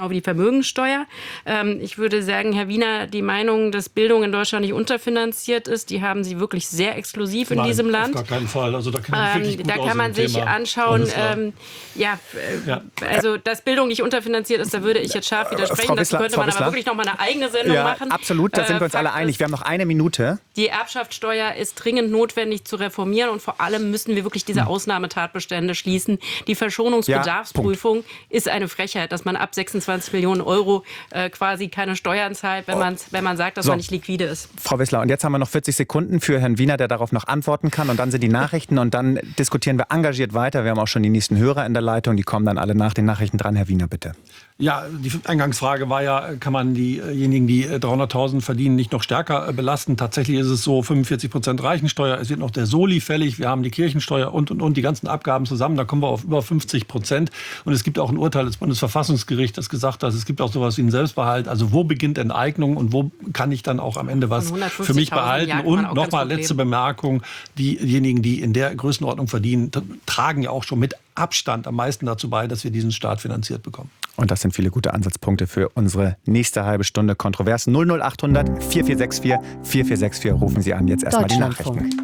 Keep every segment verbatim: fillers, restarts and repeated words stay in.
Über die Vermögensteuer. Ähm, ich würde sagen, Herr Wiener, die Meinung, dass Bildung in Deutschland nicht unterfinanziert ist, die haben Sie wirklich sehr exklusiv in Nein, diesem Land. Auf gar keinen Fall. Also da kann, ich ähm, gut da kann man sich Thema. anschauen, ähm, ja, äh, ja, also dass Bildung nicht unterfinanziert ist, da würde ich jetzt scharf widersprechen. Frau Wissler, das könnte Frau man Wissler. aber wirklich noch mal eine eigene Sendung ja, machen. Absolut, da sind wir uns äh, alle einig. Wir haben noch eine Minute. Die Erbschaftssteuer ist dringend notwendig zu reformieren und vor allem müssen wir wirklich diese Ausnahmetatbestände schließen. Die Verschonungsbedarfsprüfung ja, ist eine Frechheit, dass man ab sechsundzwanzig Millionen Euro äh, quasi keine Steuern zahlt, wenn, man, wenn man sagt, dass so. man nicht liquide ist. Frau Wissler, und jetzt haben wir noch vierzig Sekunden für Herrn Wiener, der darauf noch antworten kann. Und dann sind die Nachrichten und dann diskutieren wir engagiert weiter. Wir haben auch schon die nächsten Hörer in der Leitung, die kommen dann alle nach den Nachrichten dran. Herr Wiener, bitte. Ja, die Eingangsfrage war ja, kann man diejenigen, die dreihunderttausend verdienen, nicht noch stärker belasten? Tatsächlich ist es so, fünfundvierzig Prozent Reichensteuer, es wird noch der Soli fällig, wir haben die Kirchensteuer und, und, und, die ganzen Abgaben zusammen, da kommen wir auf über fünfzig Prozent. Und es gibt auch ein Urteil des Bundesverfassungsgerichts, das gesagt hat, es gibt auch sowas wie einen Selbstbehalt. Also wo beginnt Enteignung und wo kann ich dann auch am Ende was für mich behalten? Und nochmal letzte Bemerkung, diejenigen, die in der Größenordnung verdienen, tragen ja auch schon mit Abstand am meisten dazu bei, dass wir diesen Staat finanziert bekommen. Und das sind viele gute Ansatzpunkte für unsere nächste halbe Stunde Kontrovers. null null acht hundert vier vier sechs vier vier vier sechs vier rufen Sie an. Jetzt erstmal die Nachrichten.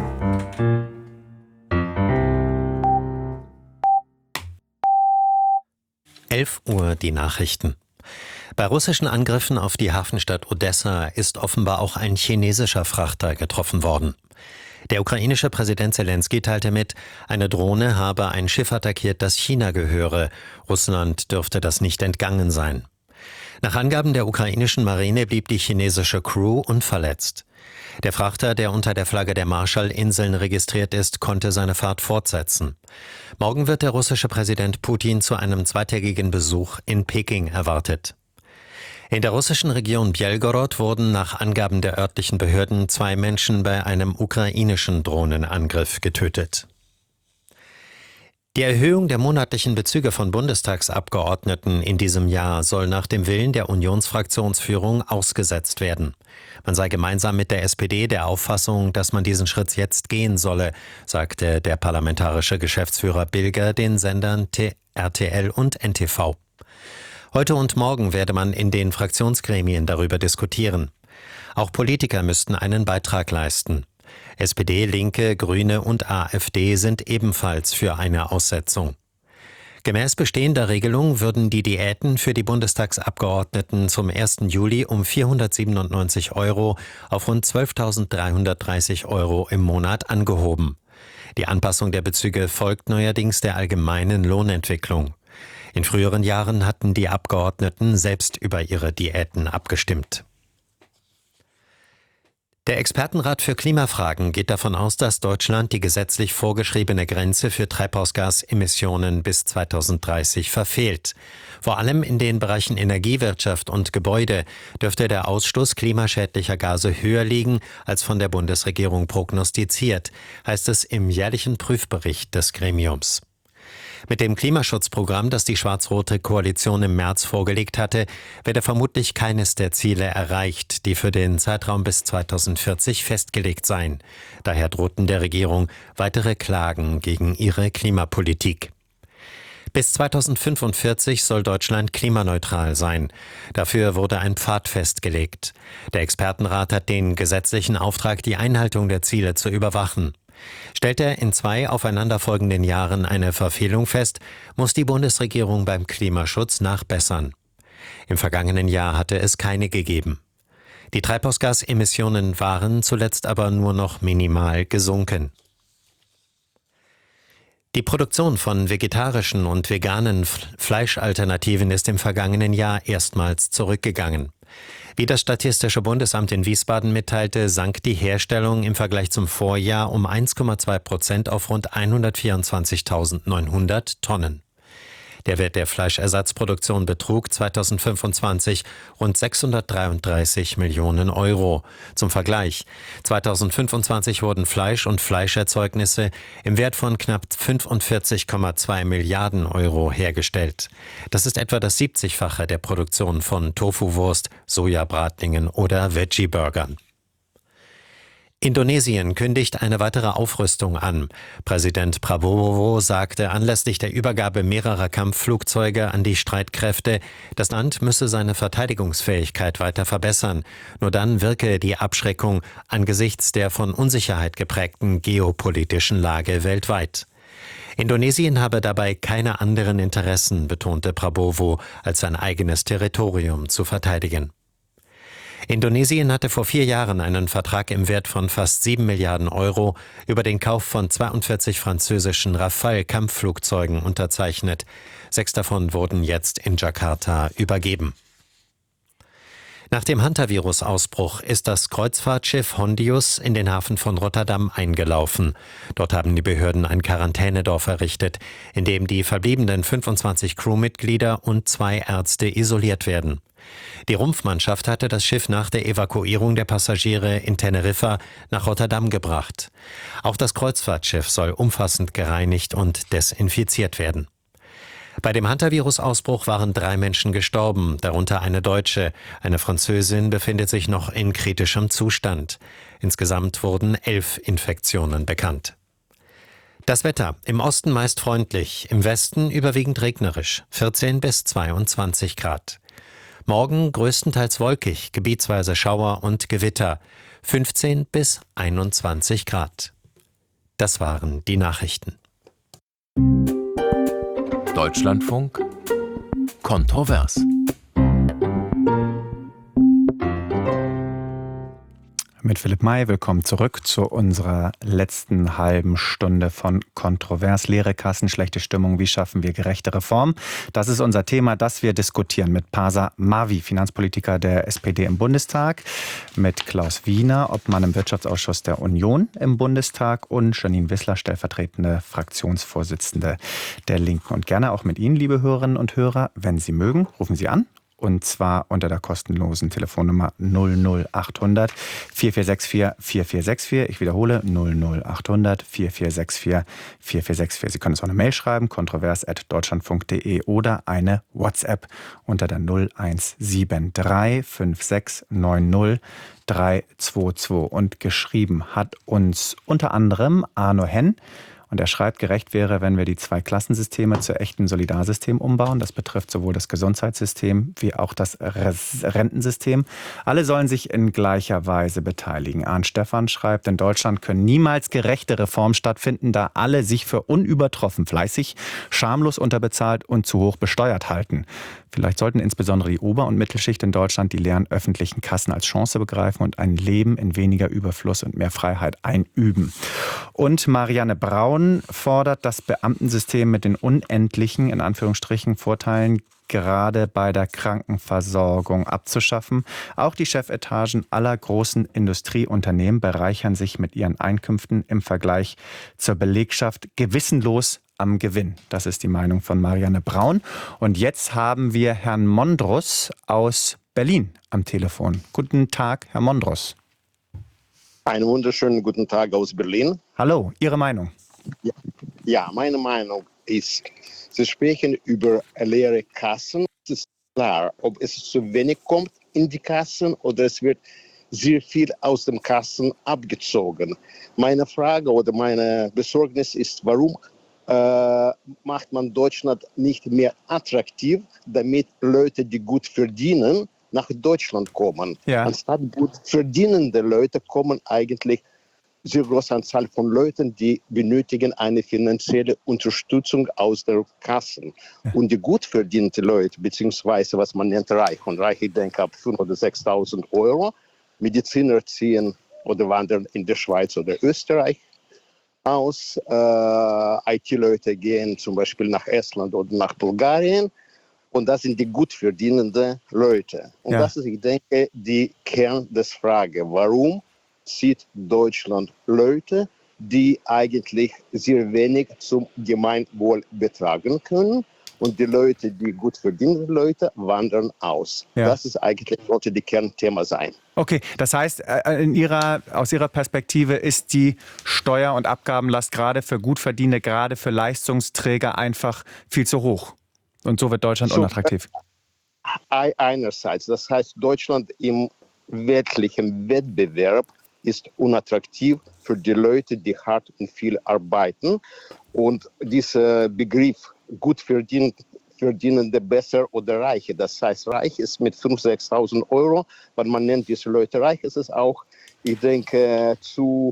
elf Uhr die Nachrichten. Bei russischen Angriffen auf die Hafenstadt Odessa ist offenbar auch ein chinesischer Frachter getroffen worden. Der ukrainische Präsident Selenskyj teilte mit, eine Drohne habe ein Schiff attackiert, das China gehöre. Russland dürfte das nicht entgangen sein. Nach Angaben der ukrainischen Marine blieb die chinesische Crew unverletzt. Der Frachter, der unter der Flagge der Marshallinseln registriert ist, konnte seine Fahrt fortsetzen. Morgen wird der russische Präsident Putin zu einem zweitägigen Besuch in Peking erwartet. In der russischen Region Bjelgorod wurden nach Angaben der örtlichen Behörden zwei Menschen bei einem ukrainischen Drohnenangriff getötet. Die Erhöhung der monatlichen Bezüge von Bundestagsabgeordneten in diesem Jahr soll nach dem Willen der Unionsfraktionsführung ausgesetzt werden. Man sei gemeinsam mit der S P D der Auffassung, dass man diesen Schritt jetzt gehen solle, sagte der parlamentarische Geschäftsführer Bilger den Sendern R T L und N T V. Heute und morgen werde man in den Fraktionsgremien darüber diskutieren. Auch Politiker müssten einen Beitrag leisten. S P D, Linke, Grüne und A f D sind ebenfalls für eine Aussetzung. Gemäß bestehender Regelung würden die Diäten für die Bundestagsabgeordneten zum ersten Juli um vierhundertsiebenundneunzig Euro auf rund zwölftausenddreihundertdreißig Euro im Monat angehoben. Die Anpassung der Bezüge folgt neuerdings der allgemeinen Lohnentwicklung. In früheren Jahren hatten die Abgeordneten selbst über ihre Diäten abgestimmt. Der Expertenrat für Klimafragen geht davon aus, dass Deutschland die gesetzlich vorgeschriebene Grenze für Treibhausgasemissionen bis zweitausenddreißig verfehlt. Vor allem in den Bereichen Energiewirtschaft und Gebäude dürfte der Ausstoß klimaschädlicher Gase höher liegen als von der Bundesregierung prognostiziert, heißt es im jährlichen Prüfbericht des Gremiums. Mit dem Klimaschutzprogramm, das die schwarz-rote Koalition im März vorgelegt hatte, werde vermutlich keines der Ziele erreicht, die für den Zeitraum bis zweitausendvierzig festgelegt seien. Daher drohten der Regierung weitere Klagen gegen ihre Klimapolitik. Bis zweitausendfünfundvierzig soll Deutschland klimaneutral sein. Dafür wurde ein Pfad festgelegt. Der Expertenrat hat den gesetzlichen Auftrag, die Einhaltung der Ziele zu überwachen. Stellt er in zwei aufeinanderfolgenden Jahren eine Verfehlung fest, muss die Bundesregierung beim Klimaschutz nachbessern. Im vergangenen Jahr hatte es keine gegeben. Die Treibhausgasemissionen waren zuletzt aber nur noch minimal gesunken. Die Produktion von vegetarischen und veganen Fleischalternativen ist im vergangenen Jahr erstmals zurückgegangen. Wie das Statistische Bundesamt in Wiesbaden mitteilte, sank die Herstellung im Vergleich zum Vorjahr um eins Komma zwei Prozent auf rund hundertvierundzwanzigtausendneunhundert Tonnen. Der Wert der Fleischersatzproduktion betrug zweitausendfünfundzwanzig rund sechshundertdreiunddreißig Millionen Euro. Zum Vergleich: zweitausendfünfundzwanzig wurden Fleisch und Fleischerzeugnisse im Wert von knapp fünfundvierzig Komma zwei Milliarden Euro hergestellt. Das ist etwa das siebzigfache der Produktion von Tofuwurst, Sojabratlingen oder Veggie-Burgern. Indonesien kündigt eine weitere Aufrüstung an. Präsident Prabowo sagte anlässlich der Übergabe mehrerer Kampfflugzeuge an die Streitkräfte, das Land müsse seine Verteidigungsfähigkeit weiter verbessern. Nur dann wirke die Abschreckung angesichts der von Unsicherheit geprägten geopolitischen Lage weltweit. Indonesien habe dabei keine anderen Interessen, betonte Prabowo, als sein eigenes Territorium zu verteidigen. Indonesien hatte vor vier Jahren einen Vertrag im Wert von fast sieben Milliarden Euro über den Kauf von zweiundvierzig französischen Rafale-Kampfflugzeugen unterzeichnet. Sechs davon wurden jetzt in Jakarta übergeben. Nach dem Hantavirus-Ausbruch ist das Kreuzfahrtschiff Hondius in den Hafen von Rotterdam eingelaufen. Dort haben die Behörden ein Quarantänedorf errichtet, in dem die verbliebenen fünfundzwanzig Crewmitglieder und zwei Ärzte isoliert werden. Die Rumpfmannschaft hatte das Schiff nach der Evakuierung der Passagiere in Teneriffa nach Rotterdam gebracht. Auch das Kreuzfahrtschiff soll umfassend gereinigt und desinfiziert werden. Bei dem Hantavirus-Ausbruch waren drei Menschen gestorben, darunter eine Deutsche. Eine Französin befindet sich noch in kritischem Zustand. Insgesamt wurden elf Infektionen bekannt. Das Wetter: im Osten meist freundlich, im Westen überwiegend regnerisch, vierzehn bis zweiundzwanzig Grad. Morgen größtenteils wolkig, gebietsweise Schauer und Gewitter, fünfzehn bis einundzwanzig Grad. Das waren die Nachrichten. Deutschlandfunk kontrovers. Mit Philipp May, willkommen zurück zu unserer letzten halben Stunde von Kontrovers. Leere Kassen, schlechte Stimmung, wie schaffen wir gerechte Reform? Das ist unser Thema, das wir diskutieren mit Pasa Mavi, Finanzpolitiker der S P D im Bundestag, mit Klaus Wiener, Obmann im Wirtschaftsausschuss der Union im Bundestag und Janine Wissler, stellvertretende Fraktionsvorsitzende der Linken. Und gerne auch mit Ihnen, liebe Hörerinnen und Hörer, wenn Sie mögen, rufen Sie an. Und zwar unter der kostenlosen Telefonnummer null null achthundert vier vier sechs vier vier vier sechs vier. Ich wiederhole null null achthundert vier vier sechs vier vier vier sechs vier. Sie können uns auch eine Mail schreiben, kontrovers at deutschlandfunk punkt de oder eine WhatsApp unter der null eins sieben drei fünf sechs neun null drei zwei zwei. Und geschrieben hat uns unter anderem Arno Henn. Und er schreibt, gerecht wäre, wenn wir die zwei Klassensysteme zu echten Solidarsystem umbauen. Das betrifft sowohl das Gesundheitssystem wie auch das Rentensystem. Alle sollen sich in gleicher Weise beteiligen. Arndt Stephan schreibt, in Deutschland können niemals gerechte Reformen stattfinden, da alle sich für unübertroffen fleißig, schamlos unterbezahlt und zu hoch besteuert halten. Vielleicht sollten insbesondere die Ober- und Mittelschicht in Deutschland die leeren öffentlichen Kassen als Chance begreifen und ein Leben in weniger Überfluss und mehr Freiheit einüben. Und Marianne Braun fordert, das Beamtensystem mit den unendlichen, in Anführungsstrichen, Vorteilen gerade bei der Krankenversorgung abzuschaffen. Auch die Chefetagen aller großen Industrieunternehmen bereichern sich mit ihren Einkünften im Vergleich zur Belegschaft gewissenlos am Gewinn. Das ist die Meinung von Marianne Braun. Und jetzt haben wir Herrn Mondros aus Berlin am Telefon. Guten Tag, Herr Mondros. Einen wunderschönen guten Tag aus Berlin. Hallo, Ihre Meinung? Ja, ja, meine Meinung ist, Sie sprechen über leere Kassen. Es ist klar, ob es zu wenig kommt in die Kassen oder es wird sehr viel aus den Kassen abgezogen. Meine Frage oder meine Besorgnis ist, warum äh, macht man Deutschland nicht mehr attraktiv, damit Leute, die gut verdienen, nach Deutschland kommen. Ja. Anstatt gut verdienende Leute kommen eigentlich sehr große Anzahl von Leuten, die benötigen eine finanzielle Unterstützung aus der Kassen. Ja. Und die gut verdiente Leute, beziehungsweise was man nennt reich, und reich, ich denke ab fünftausend oder sechstausend Euro, Mediziner ziehen oder wandern in der Schweiz oder Österreich aus. Äh, I T-Leute gehen zum Beispiel nach Estland oder nach Bulgarien. Und das sind die gut verdienenden Leute. Und ja. das ist, ich denke, die Kern des Frage. Warum zieht Deutschland Leute, die eigentlich sehr wenig zum Gemeinwohl betragen können? Und die Leute, die gut verdienenden Leute, wandern aus. Ja. Das ist eigentlich, sollte die Kernthema sein. Okay, das heißt, in Ihrer, aus Ihrer Perspektive ist die Steuer- und Abgabenlast gerade für Gutverdienende, gerade für Leistungsträger einfach viel zu hoch. Und so wird Deutschland so, unattraktiv. Einerseits, das heißt, Deutschland im weltlichen Wettbewerb ist unattraktiv für die Leute, die hart und viel arbeiten. Und dieser Begriff gut verdient, verdienende besser oder Reiche. Das heißt, reich ist mit fünftausend, sechstausend Euro, weil man nennt diese Leute reich, ist es auch, ich denke, zu,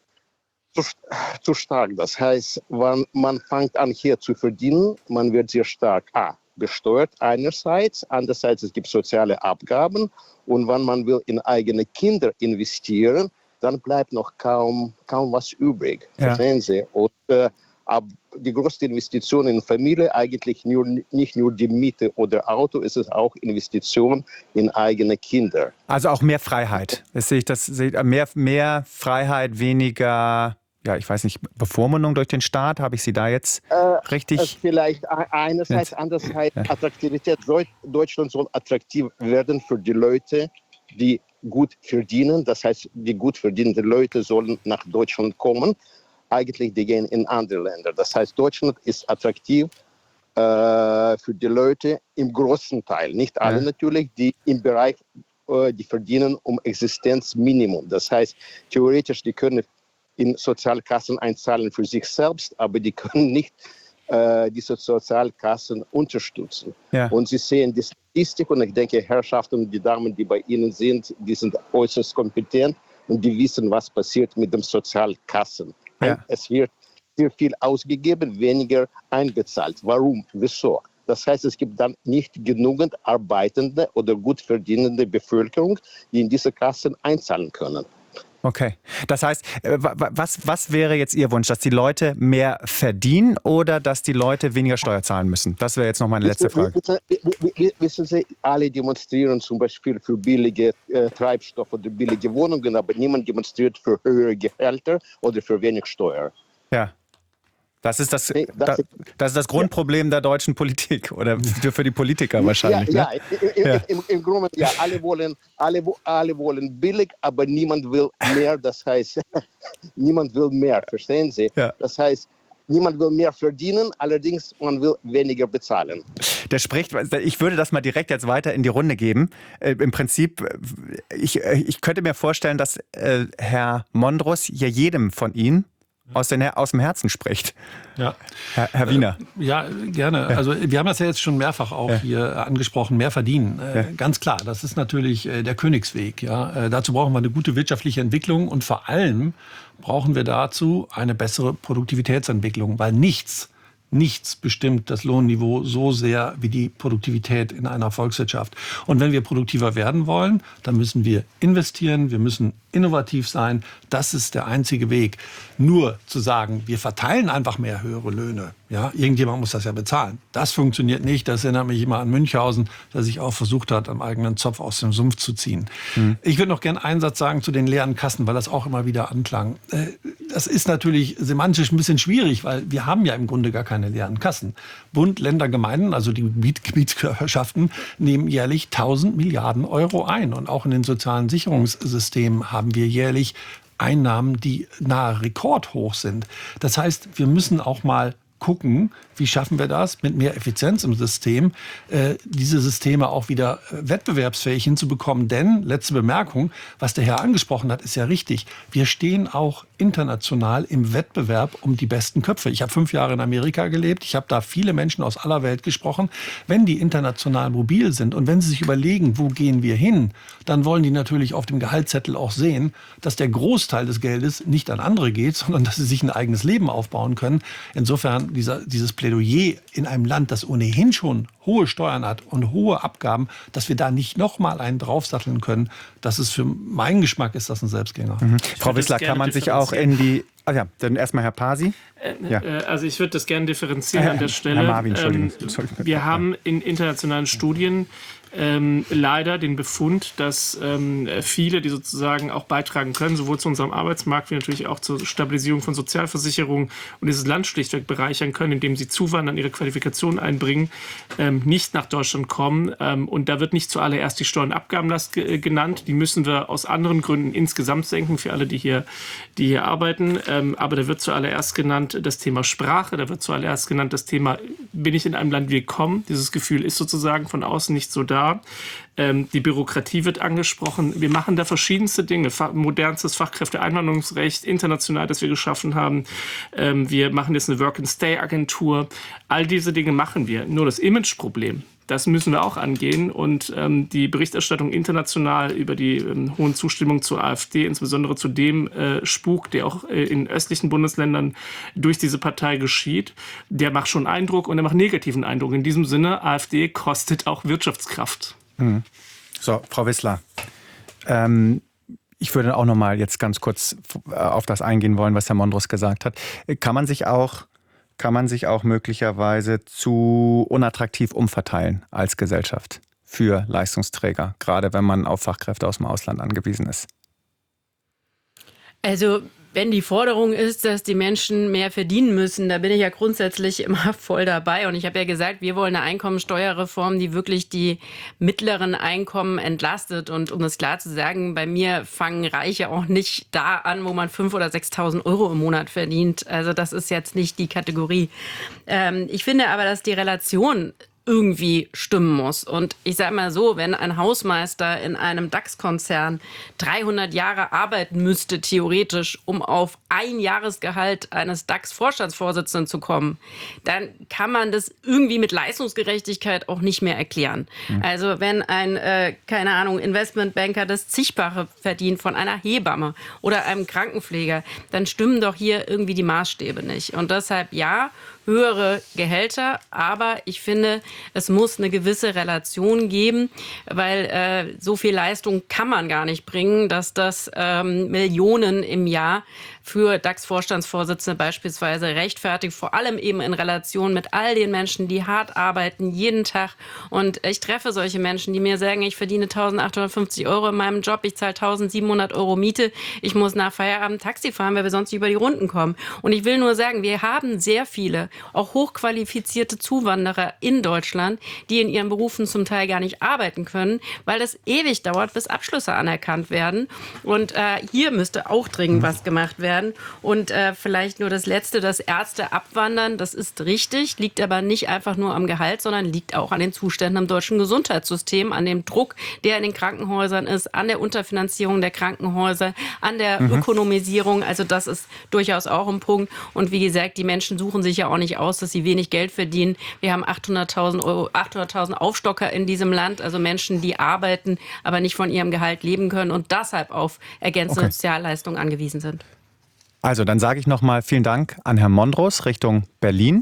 zu, zu stark. Das heißt, man, man fängt an hier zu verdienen, man wird sehr stark A, besteuert einerseits, andererseits es gibt soziale Abgaben und wenn man will in eigene Kinder investieren, dann bleibt noch kaum, kaum was übrig. Ja. Verstehen Sie? Und äh, aber die größte Investition in Familie, eigentlich nur, nicht nur die Miete oder Auto, ist es auch Investition in eigene Kinder. Also auch mehr Freiheit. Das sehe ich, das sehe ich, mehr, mehr Freiheit, weniger, ja, ich weiß nicht, Bevormundung durch den Staat. Habe ich Sie da jetzt äh, richtig? Vielleicht einerseits, andererseits ja. Attraktivität. Deutschland soll attraktiv werden für die Leute, die gut verdienen. Das heißt, die gut verdienenden Leute sollen nach Deutschland kommen. Eigentlich, die gehen in andere Länder. Das heißt, Deutschland ist attraktiv äh, für die Leute im großen Teil. Nicht alle ja. natürlich, die im Bereich, äh, die verdienen um Existenzminimum. Das heißt, theoretisch, die können in Sozialkassen einzahlen für sich selbst, aber die können nicht äh, diese Sozialkassen unterstützen. Ja. Und Sie sehen die Statistik und ich denke, Herrschaften, die Damen, die bei Ihnen sind, die sind äußerst kompetent und die wissen, was passiert mit den Sozialkassen. Ja. Es wird sehr viel ausgegeben, weniger einbezahlt. Warum? Wieso? Das heißt, es gibt dann nicht genügend arbeitende oder gut verdienende Bevölkerung, die in diese Kassen einzahlen können. Okay. Das heißt, was, was wäre jetzt Ihr Wunsch? Dass die Leute mehr verdienen oder dass die Leute weniger Steuer zahlen müssen? Das wäre jetzt noch meine letzte Frage. Wissen Sie, alle demonstrieren zum Beispiel für billige äh, Treibstoffe oder billige Wohnungen, aber niemand demonstriert für höhere Gehälter oder für wenig Steuer. Ja. Das ist das, das, das, ist das Grundproblem der deutschen Politik oder für die Politiker wahrscheinlich. Ja, ne? ja, im, im, im, im Grunde, ja, alle wollen, alle, alle wollen billig, aber niemand will mehr. Das heißt, niemand will mehr, verstehen Sie? Ja. Das heißt, niemand will mehr verdienen, allerdings man will weniger bezahlen. Der spricht, ich würde das mal direkt jetzt weiter in die Runde geben. Äh, Im Prinzip, ich, ich könnte mir vorstellen, dass äh, Herr Mondros ja jedem von Ihnen Aus, den, aus dem Herzen spricht. Ja. Herr, Herr Wiener. Äh, ja, gerne. Also wir haben das ja jetzt schon mehrfach auch ja. hier angesprochen, mehr verdienen. Äh, ja. Ganz klar, das ist natürlich äh, der Königsweg. Ja. Äh, dazu brauchen wir eine gute wirtschaftliche Entwicklung und vor allem brauchen wir dazu eine bessere Produktivitätsentwicklung, weil nichts Nichts bestimmt das Lohnniveau so sehr wie die Produktivität in einer Volkswirtschaft. Und wenn wir produktiver werden wollen, dann müssen wir investieren, wir müssen innovativ sein. Das ist der einzige Weg. Nur zu sagen, wir verteilen einfach mehr höhere Löhne. Ja, irgendjemand muss das ja bezahlen. Das funktioniert nicht. Das erinnert mich immer an Münchhausen, der sich auch versucht hat, am eigenen Zopf aus dem Sumpf zu ziehen. Mhm. Ich würde noch gerne einen Satz sagen zu den leeren Kassen, weil das auch immer wieder anklang. Das ist natürlich semantisch ein bisschen schwierig, weil wir haben ja im Grunde gar keine leeren Kassen. Bund, Länder, Gemeinden, also die Gebiet, Gebietskörperschaften, nehmen jährlich tausend Milliarden Euro ein. Und auch in den sozialen Sicherungssystemen haben wir jährlich Einnahmen, die nahe rekordhoch sind. Das heißt, wir müssen auch mal gucken, wie schaffen wir das, mit mehr Effizienz im System, äh, diese Systeme auch wieder äh, wettbewerbsfähig hinzubekommen. Denn, letzte Bemerkung, was der Herr angesprochen hat, ist ja richtig. Wir stehen auch international im Wettbewerb um die besten Köpfe. Ich habe fünf Jahre in Amerika gelebt. Ich habe da viele Menschen aus aller Welt gesprochen. Wenn die international mobil sind und wenn sie sich überlegen, wo gehen wir hin, dann wollen die natürlich auf dem Gehaltszettel auch sehen, dass der Großteil des Geldes nicht an andere geht, sondern dass sie sich ein eigenes Leben aufbauen können. Insofern dieser, dieses Plädoyer in einem Land, das ohnehin schon hohe Steuern hat und hohe Abgaben, dass wir da nicht noch mal einen draufsatteln können, das ist für meinen Geschmack ist das ein Selbstgänger. Mhm. Frau Wissler, kann man sich auch in die... Ach ja, dann erstmal Herr Pasi. Äh, ja. Also ich würde das gerne differenzieren äh, an der Stelle. Herr Marvin, Entschuldigung. Ähm, wir haben in internationalen Studien ähm, leider den Befund, dass ähm, viele, die sozusagen auch beitragen können, sowohl zu unserem Arbeitsmarkt wie natürlich auch zur Stabilisierung von Sozialversicherungen und dieses Land schlichtweg bereichern können, indem sie zuwandern, ihre Qualifikation einbringen, ähm, nicht nach Deutschland kommen. Ähm, und da wird nicht zuallererst die Steuern- und Abgabenlast ge- genannt. Die müssen wir aus anderen Gründen insgesamt senken für alle, die hier, die hier arbeiten. Ähm, aber da wird zuallererst genannt das Thema Sprache, da wird zuallererst genannt das Thema, bin ich in einem Land willkommen? Dieses Gefühl ist sozusagen von außen nicht so da. klar. Ähm, die Bürokratie wird angesprochen. Wir machen da verschiedenste Dinge. Fa- modernstes Fachkräfteeinwanderungsrecht, international, das wir geschaffen haben. Ähm, wir machen jetzt eine Work-and-Stay-Agentur. All diese Dinge machen wir. Nur das Imageproblem, das müssen wir auch angehen. Und ähm, die Berichterstattung international über die ähm, hohen Zustimmung zur AfD, insbesondere zu dem äh, Spuk, der auch äh, in östlichen Bundesländern durch diese Partei geschieht, der macht schon Eindruck und der macht negativen Eindruck. In diesem Sinne, AfD kostet auch Wirtschaftskraft. Mhm. So, Frau Wissler, ähm, ich würde auch noch mal jetzt ganz kurz auf das eingehen wollen, was Herr Mondros gesagt hat. Kann man sich auch Kann man sich auch möglicherweise zu unattraktiv umverteilen als Gesellschaft für Leistungsträger, gerade wenn man auf Fachkräfte aus dem Ausland angewiesen ist? Also wenn die Forderung ist, dass die Menschen mehr verdienen müssen, da bin ich ja grundsätzlich immer voll dabei. Und ich habe ja gesagt, wir wollen eine Einkommensteuerreform, die wirklich die mittleren Einkommen entlastet. Und um das klar zu sagen, bei mir fangen Reiche auch nicht da an, wo man fünftausend oder sechstausend Euro im Monat verdient. Also das ist jetzt nicht die Kategorie. Ähm, ich finde aber, dass die Relation irgendwie stimmen muss. Und ich sage mal so, wenn ein Hausmeister in einem DAX-Konzern dreihundert Jahre arbeiten müsste, theoretisch, um auf ein Jahresgehalt eines DAX-Vorstandsvorsitzenden zu kommen, dann kann man das irgendwie mit Leistungsgerechtigkeit auch nicht mehr erklären. Mhm. Also wenn ein, äh, keine Ahnung, Investmentbanker das zigfache verdient von einer Hebamme oder einem Krankenpfleger, dann stimmen doch hier irgendwie die Maßstäbe nicht. Und deshalb ja, höhere Gehälter, aber ich finde, es muss eine gewisse Relation geben, weil äh, so viel Leistung kann man gar nicht bringen, dass das ähm, Millionen im Jahr für DAX-Vorstandsvorsitzende beispielsweise rechtfertigt, vor allem eben in Relation mit all den Menschen, die hart arbeiten, jeden Tag. Und ich treffe solche Menschen, die mir sagen, ich verdiene eintausendachthundertfünfzig Euro in meinem Job, ich zahle eintausendsiebenhundert Euro Miete, ich muss nach Feierabend Taxi fahren, weil wir sonst nicht über die Runden kommen. Und ich will nur sagen, wir haben sehr viele, auch hochqualifizierte Zuwanderer in Deutschland, die in ihren Berufen zum Teil gar nicht arbeiten können, weil es ewig dauert, bis Abschlüsse anerkannt werden. Und äh, hier müsste auch dringend was gemacht werden. Und äh, vielleicht nur das Letzte, dass Ärzte abwandern, das ist richtig, liegt aber nicht einfach nur am Gehalt, sondern liegt auch an den Zuständen im deutschen Gesundheitssystem, an dem Druck, der in den Krankenhäusern ist, an der Unterfinanzierung der Krankenhäuser, an der mhm. Ökonomisierung. Also das ist durchaus auch ein Punkt. Und wie gesagt, die Menschen suchen sich ja auch nicht aus, dass sie wenig Geld verdienen. Wir haben achthunderttausend Euro, achthunderttausend Aufstocker in diesem Land, also Menschen, die arbeiten, aber nicht von ihrem Gehalt leben können und deshalb auf ergänzende okay. Sozialleistungen angewiesen sind. Also, dann sage ich nochmal vielen Dank an Herrn Mondros Richtung Berlin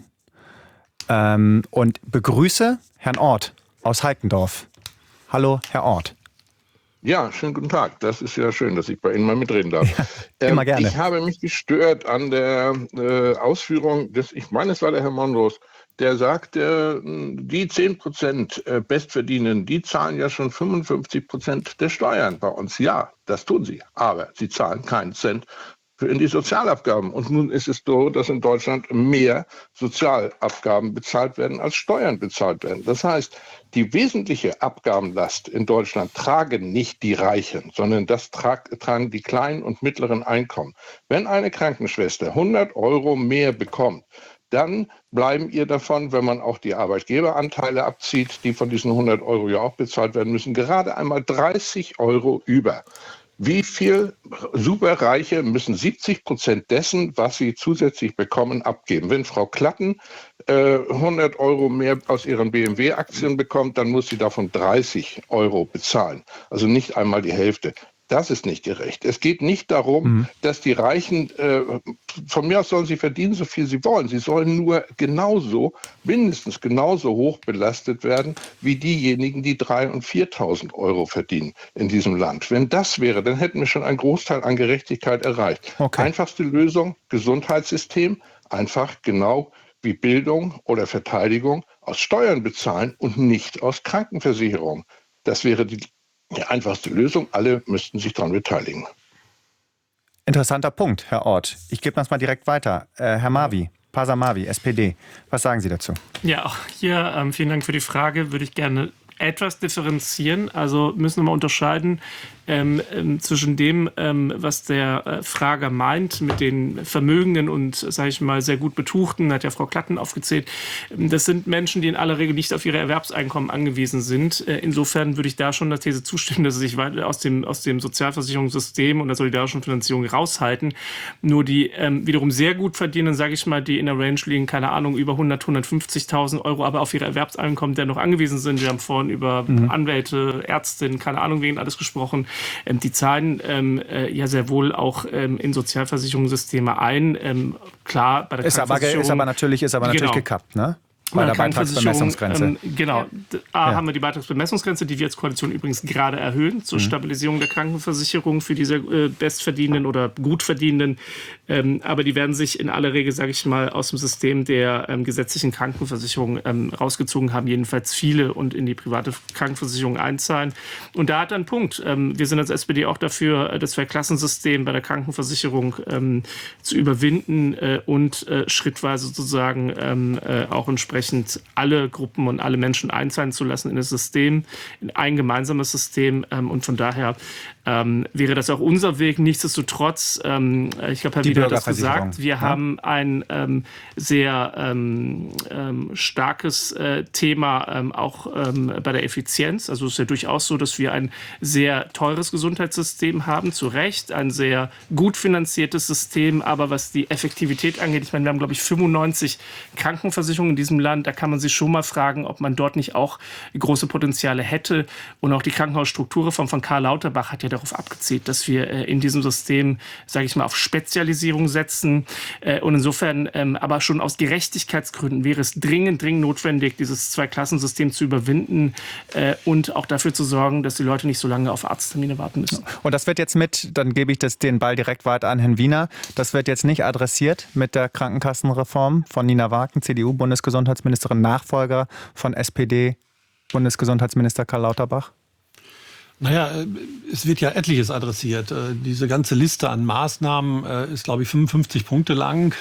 ähm, und begrüße Herrn Ort aus Heikendorf. Hallo, Herr Ort. Ja, schönen guten Tag. Das ist ja schön, dass ich bei Ihnen mal mitreden darf. Ja, immer gerne. Ähm, ich habe mich gestört an der äh, Ausführung des, ich meine, es war der Herr Mondros, der sagte, die zehn Prozent Bestverdienenden, die zahlen ja schon fünfundfünfzig Prozent der Steuern bei uns. Ja, das tun sie, aber sie zahlen keinen Cent in die Sozialabgaben. Und nun ist es so, dass in Deutschland mehr Sozialabgaben bezahlt werden, als Steuern bezahlt werden. Das heißt, die wesentliche Abgabenlast in Deutschland tragen nicht die Reichen, sondern das tragen die kleinen und mittleren Einkommen. Wenn eine Krankenschwester hundert Euro mehr bekommt, dann bleiben ihr davon, wenn man auch die Arbeitgeberanteile abzieht, die von diesen hundert Euro ja auch bezahlt werden müssen, gerade einmal dreißig Euro über. Wie viel Superreiche müssen siebzig Prozent dessen, was sie zusätzlich bekommen, abgeben? Wenn Frau Klatten äh, hundert Euro mehr aus ihren B M W-Aktien bekommt, dann muss sie davon dreißig Euro bezahlen. Also nicht einmal die Hälfte. Das ist nicht gerecht. Es geht nicht darum, mhm. dass die Reichen, äh, von mir aus sollen sie verdienen, so viel sie wollen. Sie sollen nur genauso, mindestens genauso hoch belastet werden, wie diejenigen, die dreitausend und viertausend Euro verdienen in diesem Land. Wenn das wäre, dann hätten wir schon einen Großteil an Gerechtigkeit erreicht. Okay. Einfachste Lösung, Gesundheitssystem, einfach genau wie Bildung oder Verteidigung aus Steuern bezahlen und nicht aus Krankenversicherung. Das wäre die Die einfachste Lösung, alle müssten sich daran beteiligen. Interessanter Punkt, Herr Ort. Ich gebe das mal direkt weiter. Äh, Herr Marvi, Pasa Marvi, S P D. Was sagen Sie dazu? Ja, auch hier ähm, vielen Dank für die Frage. Würde ich gerne etwas differenzieren. Also müssen wir mal unterscheiden. ähm, ähm, zwischen dem, ähm, was der äh, Frager meint mit den Vermögenden und, sage ich mal, sehr gut Betuchten, hat ja Frau Klatten aufgezählt. Das sind Menschen, die in aller Regel nicht auf ihre Erwerbseinkommen angewiesen sind. Äh, insofern würde ich da schon der These zustimmen, dass sie sich weiter aus dem, aus dem Sozialversicherungssystem und der solidarischen Finanzierung raushalten. Nur die ähm, wiederum sehr gut verdienen, sage ich mal, die in der Range liegen, keine Ahnung, über hundert, hundertfünfzigtausend Euro, aber auf ihre Erwerbseinkommen dennoch angewiesen sind. Wir haben vorhin über mhm. Anwälte, Ärztinnen, keine Ahnung, wen alles gesprochen. Ähm, die zahlen ähm, äh, ja sehr wohl auch ähm, in Sozialversicherungssysteme ein. Ähm, klar, bei der ist aber, ist aber natürlich, ist aber natürlich genau. gekappt, ne? Bei der Beitragsbemessungsgrenze. Ähm, genau. A, ja. haben wir die Beitragsbemessungsgrenze, die wir als Koalition übrigens gerade erhöhen, zur mhm. Stabilisierung der Krankenversicherung für diese äh, Bestverdienenden oder Gutverdienenden. Ähm, aber die werden sich in aller Regel, sage ich mal, aus dem System der ähm, gesetzlichen Krankenversicherung ähm, rausgezogen haben, jedenfalls viele, und in die private Krankenversicherung einzahlen. Und da hat er einen Punkt. Ähm, wir sind als S P D auch dafür, das Zweiklassensystem bei der Krankenversicherung ähm, zu überwinden äh, und äh, schrittweise sozusagen ähm, äh, auch entsprechend alle Gruppen und alle Menschen einzahlen zu lassen in das System, in ein gemeinsames System. Ähm, und von daher ähm, wäre das auch unser Weg. Nichtsdestotrotz, ähm, ich glaube, Herr Wieder hat das gesagt, wir ja. haben ein ähm, sehr ähm, ähm, starkes äh, Thema ähm, auch ähm, bei der Effizienz. Also es ist ja durchaus so, dass wir ein sehr teures Gesundheitssystem haben, zu Recht, ein sehr gut finanziertes System, aber was die Effektivität angeht, ich meine, wir haben, glaube ich, fünfundneunzig Krankenversicherungen in diesem Land, da kann man sich schon mal fragen, ob man dort nicht auch große Potenziale hätte. Und auch die Krankenhausstrukturreform von Karl Lauterbach hat ja darauf abgezielt, dass wir äh, in diesem System, sage ich mal, auf Spezialisierung setzen. Äh, und insofern, ähm, aber schon aus Gerechtigkeitsgründen wäre es dringend, dringend notwendig, dieses Zweiklassensystem zu überwinden äh, und auch dafür zu sorgen, dass die Leute nicht so lange auf Arzttermine warten müssen. Und das wird jetzt mit, dann gebe ich das, den Ball direkt weiter an Herrn Wiener, das wird jetzt nicht adressiert mit der Krankenkassenreform von Nina Wagen, C D U-Bundesgesundheitsministerin, Nachfolger von S P D-Bundesgesundheitsminister Karl Lauterbach? Naja, es wird ja etliches adressiert. Diese ganze Liste an Maßnahmen ist, glaube ich, fünfundfünfzig Punkte lang.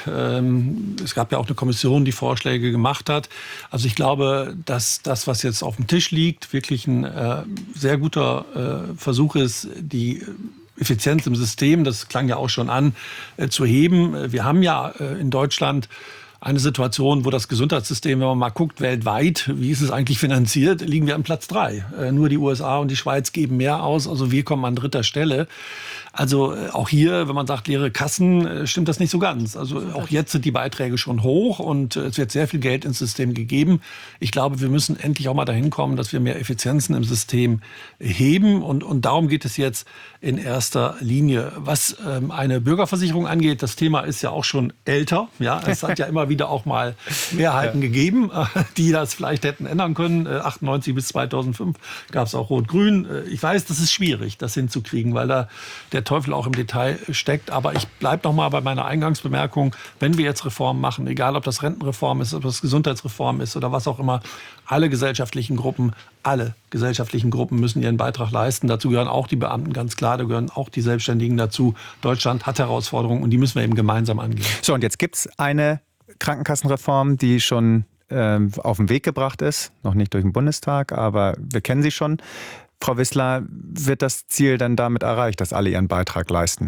Es gab ja auch eine Kommission, die Vorschläge gemacht hat. Also ich glaube, dass das, was jetzt auf dem Tisch liegt, wirklich ein sehr guter Versuch ist, die Effizienz im System, das klang ja auch schon an, zu heben. Wir haben ja in Deutschland eine Situation, wo das Gesundheitssystem, wenn man mal guckt, weltweit, wie ist es eigentlich finanziert, liegen wir an Platz drei. Äh, nur die U S A und die Schweiz geben mehr aus, also wir kommen an dritter Stelle. Also äh, auch hier, wenn man sagt leere Kassen, äh, stimmt das nicht so ganz. Also auch jetzt sind die Beiträge schon hoch und äh, es wird sehr viel Geld ins System gegeben. Ich glaube, wir müssen endlich auch mal dahin kommen, dass wir mehr Effizienzen im System heben und, und darum geht es jetzt in erster Linie. Was ähm, eine Bürgerversicherung angeht, das Thema ist ja auch schon älter. Ja, es hat ja immer wieder wieder auch mal Mehrheiten ja. gegeben, die das vielleicht hätten ändern können. achtundneunzig bis zweitausendfünf gab es auch Rot-Grün. Ich weiß, das ist schwierig, das hinzukriegen, weil da der Teufel auch im Detail steckt. Aber ich bleibe noch mal bei meiner Eingangsbemerkung. Wenn wir jetzt Reformen machen, egal ob das Rentenreform ist, ob das Gesundheitsreform ist oder was auch immer, alle gesellschaftlichen Gruppen, alle gesellschaftlichen Gruppen müssen ihren Beitrag leisten. Dazu gehören auch die Beamten, ganz klar. Da gehören auch die Selbstständigen dazu. Deutschland hat Herausforderungen und die müssen wir eben gemeinsam angehen. So, und jetzt gibt es eine Krankenkassenreform, die schon äh, auf den Weg gebracht ist, noch nicht durch den Bundestag, aber wir kennen sie schon. Frau Wissler, wird das Ziel dann damit erreicht, dass alle ihren Beitrag leisten?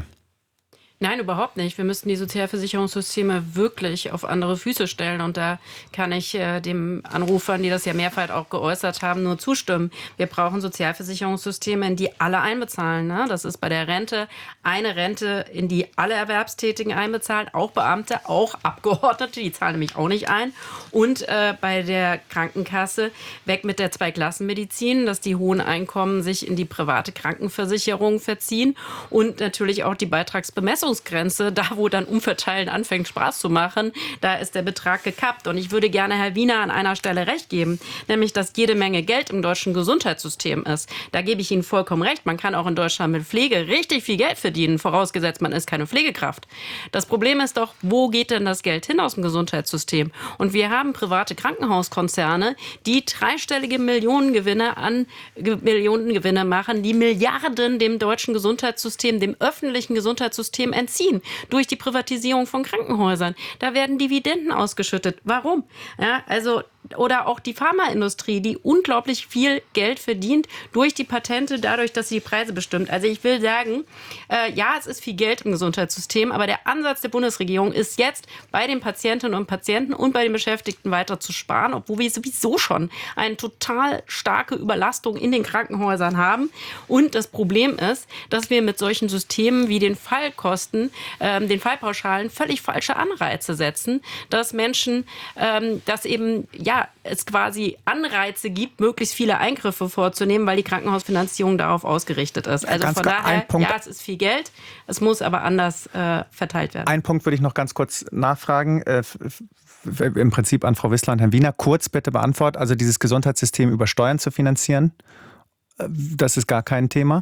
Nein, überhaupt nicht. Wir müssten die Sozialversicherungssysteme wirklich auf andere Füße stellen. Und da kann ich äh, dem Anrufern, die das ja mehrfach auch geäußert haben, nur zustimmen. Wir brauchen Sozialversicherungssysteme, in die alle einbezahlen. Ne? Das ist bei der Rente eine Rente, in die alle Erwerbstätigen einbezahlen, auch Beamte, auch Abgeordnete, die zahlen nämlich auch nicht ein. Und äh, bei der Krankenkasse weg mit der Zweiklassenmedizin, dass die hohen Einkommen sich in die private Krankenversicherung verziehen und natürlich auch die Beitragsbemessung. Da, wo dann Umverteilen anfängt, Spaß zu machen, da ist der Betrag gekappt. Und ich würde gerne Herr Wiener an einer Stelle recht geben, nämlich, dass jede Menge Geld im deutschen Gesundheitssystem ist. Da gebe ich Ihnen vollkommen recht. Man kann auch in Deutschland mit Pflege richtig viel Geld verdienen, vorausgesetzt, man ist keine Pflegekraft. Das Problem ist doch, wo geht denn das Geld hin aus dem Gesundheitssystem? Und wir haben private Krankenhauskonzerne, die dreistellige Millionengewinne an Millionengewinne machen, die Milliarden dem deutschen Gesundheitssystem, dem öffentlichen Gesundheitssystem entziehen durch die Privatisierung von Krankenhäusern. Da werden Dividenden ausgeschüttet. Warum? Ja, also oder auch die Pharmaindustrie, die unglaublich viel Geld verdient durch die Patente, dadurch, dass sie die Preise bestimmt. Also ich will sagen, äh, ja, es ist viel Geld im Gesundheitssystem, aber der Ansatz der Bundesregierung ist jetzt, bei den Patientinnen und Patienten und bei den Beschäftigten weiter zu sparen, obwohl wir sowieso schon eine total starke Überlastung in den Krankenhäusern haben. Und das Problem ist, dass wir mit solchen Systemen wie den Fallkosten, ähm, den Fallpauschalen völlig falsche Anreize setzen, dass Menschen, ähm, dass eben ja es quasi Anreize gibt, möglichst viele Eingriffe vorzunehmen, weil die Krankenhausfinanzierung darauf ausgerichtet ist. Also ganz von daher, ja, es ist viel Geld, es muss aber anders äh, verteilt werden. Einen Punkt würde ich noch ganz kurz nachfragen. Äh, im Prinzip an Frau Wissler und Herrn Wiener. Kurz bitte beantworten. Also dieses Gesundheitssystem über Steuern zu finanzieren, das ist gar kein Thema?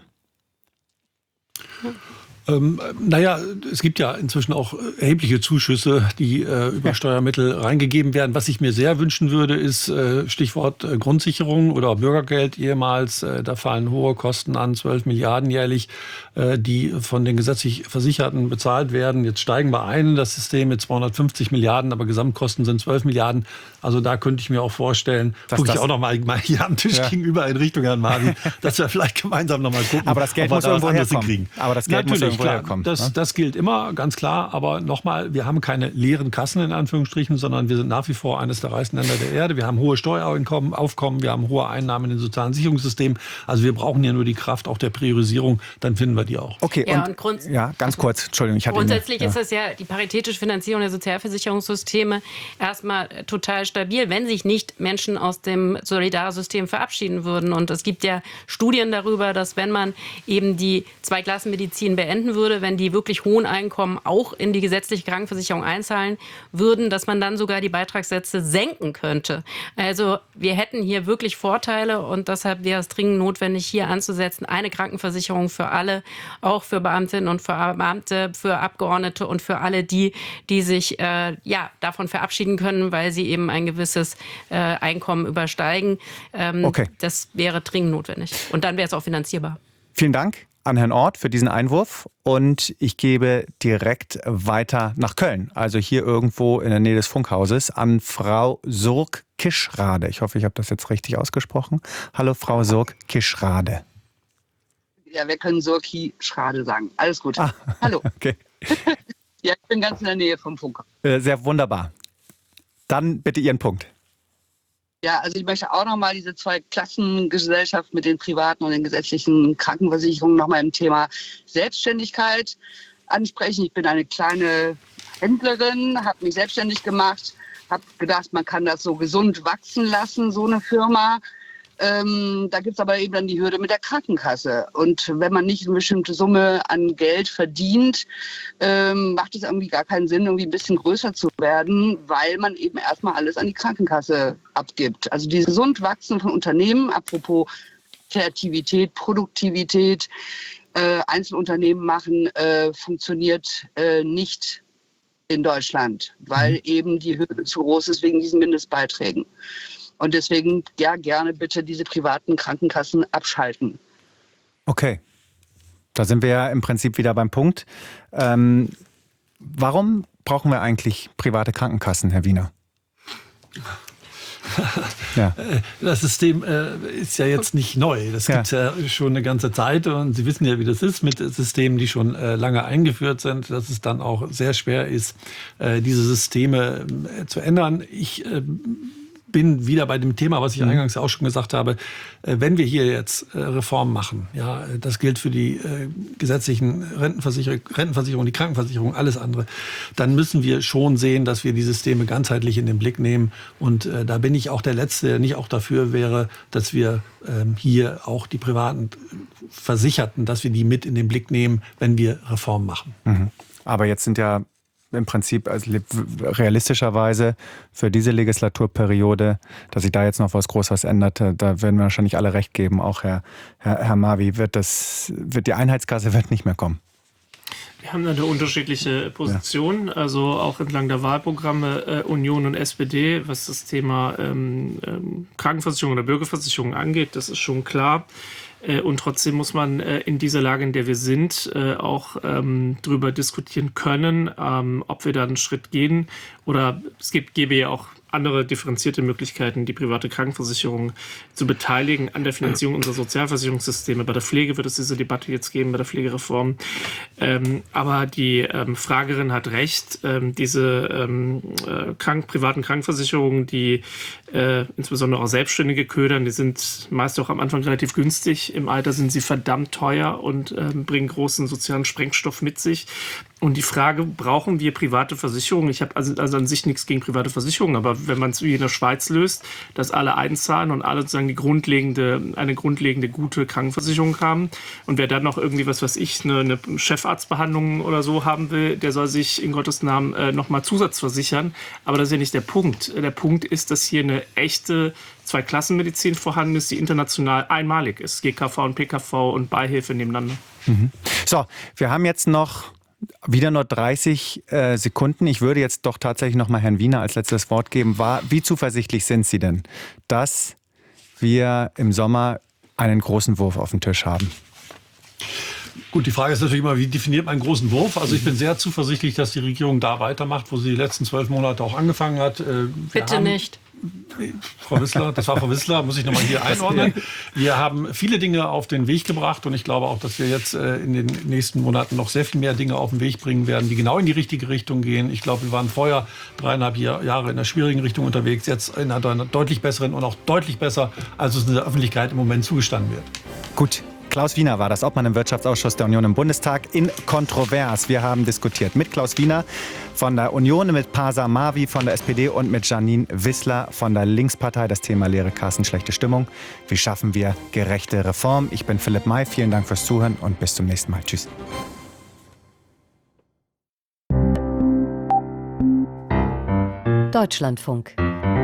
Ähm, naja, es gibt ja inzwischen auch erhebliche Zuschüsse, die äh, über ja. Steuermittel reingegeben werden. Was ich mir sehr wünschen würde, ist äh, Stichwort äh, Grundsicherung oder Bürgergeld ehemals. Äh, da fallen hohe Kosten an, zwölf Milliarden jährlich, äh, die von den gesetzlich Versicherten bezahlt werden. Jetzt steigen wir ein in das System mit zweihundertfünfzig Milliarden, aber Gesamtkosten sind zwölf Milliarden. Also da könnte ich mir auch vorstellen, gucke ich auch noch mal, mal hier am Tisch ja. gegenüber in Richtung Herrn Marvi, dass wir vielleicht gemeinsam noch mal gucken, aber das Geld muss irgendwo herkommen. Aber das Geld Natürlich. muss Klar, kommt, das, ne? das gilt immer, ganz klar. Aber nochmal, wir haben keine leeren Kassen in Anführungsstrichen, sondern wir sind nach wie vor eines der reichsten Länder der Erde. Wir haben hohe Steueraufkommen, Aufkommen, wir haben hohe Einnahmen in den sozialen Sicherungssystemen. Also wir brauchen ja nur die Kraft auch der Priorisierung, dann finden wir die auch. Okay, ja, und, und Grund, ja, ganz kurz, Entschuldigung. Ich hatte grundsätzlich Ihnen, ist ja. das ja die paritätische Finanzierung der Sozialversicherungssysteme erstmal total stabil, wenn sich nicht Menschen aus dem Solidarsystem verabschieden würden. Und es gibt ja Studien darüber, dass wenn man eben die Zweiklassenmedizin beenden würde, wenn die wirklich hohen Einkommen auch in die gesetzliche Krankenversicherung einzahlen würden, dass man dann sogar die Beitragssätze senken könnte. Also wir hätten hier wirklich Vorteile und deshalb wäre es dringend notwendig, hier anzusetzen, eine Krankenversicherung für alle, auch für Beamtinnen und für Beamte, für Abgeordnete und für alle die, die sich äh, ja, davon verabschieden können, weil sie eben ein gewisses äh, Einkommen übersteigen. Ähm, okay. Das wäre dringend notwendig. Und dann wäre es auch finanzierbar. Vielen Dank an Herrn Orth für diesen Einwurf und ich gebe direkt weiter nach Köln, also hier irgendwo in der Nähe des Funkhauses, an Frau Surk-Kischrade. Ich hoffe, ich habe das jetzt richtig ausgesprochen. Hallo Frau Surk-Kischrade. Ja, wir können Surki-Schrade sagen. Alles gut. Ah, hallo. Okay. Ja, ich bin ganz in der Nähe vom Funkhaus. Sehr wunderbar. Dann bitte Ihren Punkt. Ja, also ich möchte auch nochmal diese zwei Klassengesellschaft mit den privaten und den gesetzlichen Krankenversicherungen nochmal im Thema Selbstständigkeit ansprechen. Ich bin eine kleine Händlerin, habe mich selbstständig gemacht, habe gedacht, man kann das so gesund wachsen lassen, so eine Firma. Ähm, da gibt es aber eben dann die Hürde mit der Krankenkasse. Und wenn man nicht eine bestimmte Summe an Geld verdient, ähm, macht es irgendwie gar keinen Sinn, irgendwie ein bisschen größer zu werden, weil man eben erstmal alles an die Krankenkasse abgibt. Also dieses gesund Wachsen von Unternehmen, apropos Kreativität, Produktivität, äh, Einzelunternehmen machen, äh, funktioniert äh, nicht in Deutschland, weil eben die Hürde zu groß ist wegen diesen Mindestbeiträgen. Und deswegen, ja, gerne bitte diese privaten Krankenkassen abschalten. Okay, da sind wir ja im Prinzip wieder beim Punkt. Ähm, warum brauchen wir eigentlich private Krankenkassen, Herr Wiener? Ja. Das System äh, ist ja jetzt nicht neu. Das gibt es ja. ja schon eine ganze Zeit. Und Sie wissen ja, wie das ist mit Systemen, die schon äh, lange eingeführt sind, dass es dann auch sehr schwer ist, äh, diese Systeme äh, zu ändern. Ich äh, bin wieder bei dem Thema, was ich eingangs auch schon gesagt habe, wenn wir hier jetzt Reformen machen, ja, das gilt für die gesetzlichen Rentenversicherung, Rentenversicherung, die Krankenversicherung, alles andere, dann müssen wir schon sehen, dass wir die Systeme ganzheitlich in den Blick nehmen. Und da bin ich auch der Letzte, der nicht auch dafür wäre, dass wir hier auch die privaten Versicherten, dass wir die mit in den Blick nehmen, wenn wir Reformen machen. Mhm. Aber jetzt sind ja im Prinzip also realistischerweise für diese Legislaturperiode, dass sich da jetzt noch was Großes ändert, da werden wir wahrscheinlich alle recht geben. Auch Herr, Herr, Herr Marvi, wird, das, wird die Einheitskasse wird nicht mehr kommen. Wir haben da eine unterschiedliche Position, ja. Also auch entlang der Wahlprogramme äh, Union und S P D, was das Thema ähm, ähm, Krankenversicherung oder Bürgerversicherung angeht, das ist schon klar. Und trotzdem muss man äh, in dieser Lage, in der wir sind, äh, auch ähm, darüber diskutieren können, ähm, ob wir da einen Schritt gehen. Oder es gibt, gäbe ja auch andere differenzierte Möglichkeiten, die private Krankenversicherung zu beteiligen an der Finanzierung unserer Sozialversicherungssysteme. Bei der Pflege wird es diese Debatte jetzt geben, bei der Pflegereform. Ähm, aber die ähm, Fragerin hat recht. Ähm, diese ähm, äh, krank, privaten Krankenversicherungen, die äh, insbesondere auch Selbstständige ködern, die sind meist auch am Anfang relativ günstig. Im Alter sind sie verdammt teuer und ähm, bringen großen sozialen Sprengstoff mit sich. Und die Frage, brauchen wir private Versicherungen? Ich habe also, also an sich nichts gegen private Versicherungen, aber wenn man es wie in der Schweiz löst, dass alle einzahlen und alle sozusagen die grundlegende, eine grundlegende gute Krankenversicherung haben und wer dann noch irgendwie, was weiß ich, eine, eine Chefarztbehandlung oder so haben will, der soll sich in Gottes Namen äh, nochmal zusatzversichern. Aber das ist ja nicht der Punkt. Der Punkt ist, dass hier eine echte Zweiklassenmedizin vorhanden ist, die international einmalig ist. G K V und P K V und Beihilfe nebeneinander. Mhm. So, wir haben jetzt noch wieder nur dreißig äh, Sekunden. Ich würde jetzt doch tatsächlich noch mal Herrn Wiener als letztes Wort geben. War, wie zuversichtlich sind Sie denn, dass wir im Sommer einen großen Wurf auf dem Tisch haben? Gut, die Frage ist natürlich immer, wie definiert man einen großen Wurf? Also ich bin sehr zuversichtlich, dass die Regierung da weitermacht, wo sie die letzten zwölf Monate auch angefangen hat. Wir Bitte haben, nicht. Frau Wissler, das war Frau Wissler, muss ich nochmal hier einordnen. Wir haben viele Dinge auf den Weg gebracht und ich glaube auch, dass wir jetzt in den nächsten Monaten noch sehr viel mehr Dinge auf den Weg bringen werden, die genau in die richtige Richtung gehen. Ich glaube, wir waren vorher dreieinhalb Jahre in einer schwierigen Richtung unterwegs, jetzt in einer deutlich besseren und auch deutlich besser, als es in der Öffentlichkeit im Moment zugestanden wird. Gut. Klaus Wiener war das, Obmann im Wirtschaftsausschuss der Union im Bundestag in Kontrovers. Wir haben diskutiert mit Klaus Wiener von der Union, mit Pasa Mavi von der S P D und mit Janine Wissler von der Linkspartei. Das Thema leere Kassen, schlechte Stimmung. Wie schaffen wir gerechte Reform? Ich bin Philipp May. Vielen Dank fürs Zuhören und bis zum nächsten Mal. Tschüss. Deutschlandfunk.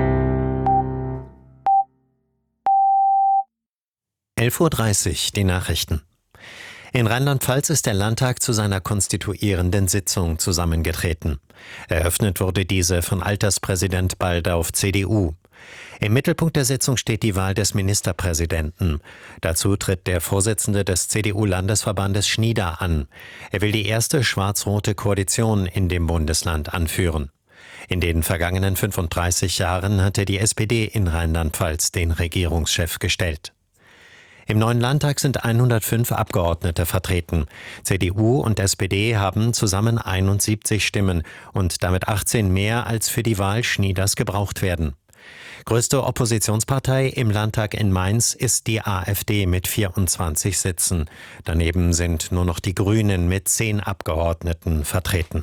elf Uhr dreißig, die Nachrichten. In Rheinland-Pfalz ist der Landtag zu seiner konstituierenden Sitzung zusammengetreten. Eröffnet wurde diese von Alterspräsident Baldauf, C D U. Im Mittelpunkt der Sitzung steht die Wahl des Ministerpräsidenten. Dazu tritt der Vorsitzende des C D U-Landesverbandes Schnieder an. Er will die erste schwarz-rote Koalition in dem Bundesland anführen. In den vergangenen fünfunddreißig Jahren hatte die S P D in Rheinland-Pfalz den Regierungschef gestellt. Im neuen Landtag sind hundertfünf Abgeordnete vertreten. C D U und S P D haben zusammen einundsiebzig Stimmen und damit achtzehn mehr, als für die Wahl Schnieders gebraucht werden. Größte Oppositionspartei im Landtag in Mainz ist die AfD mit vierundzwanzig Sitzen. Daneben sind nur noch die Grünen mit zehn Abgeordneten vertreten.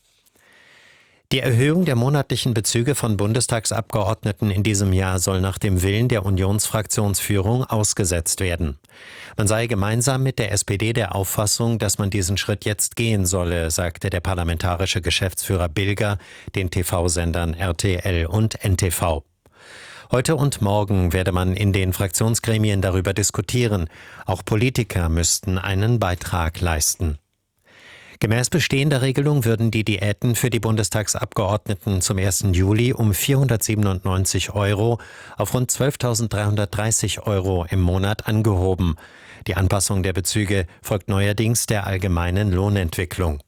Die Erhöhung der monatlichen Bezüge von Bundestagsabgeordneten in diesem Jahr soll nach dem Willen der Unionsfraktionsführung ausgesetzt werden. Man sei gemeinsam mit der S P D der Auffassung, dass man diesen Schritt jetzt gehen solle, sagte der parlamentarische Geschäftsführer Bilger den T V-Sendern R T L und N T V. Heute und morgen werde man in den Fraktionsgremien darüber diskutieren. Auch Politiker müssten einen Beitrag leisten. Gemäß bestehender Regelung würden die Diäten für die Bundestagsabgeordneten zum ersten Juli um vierhundertsiebenundneunzig Euro auf rund zwölftausenddreihundertdreißig Euro im Monat angehoben. Die Anpassung der Bezüge folgt neuerdings der allgemeinen Lohnentwicklung.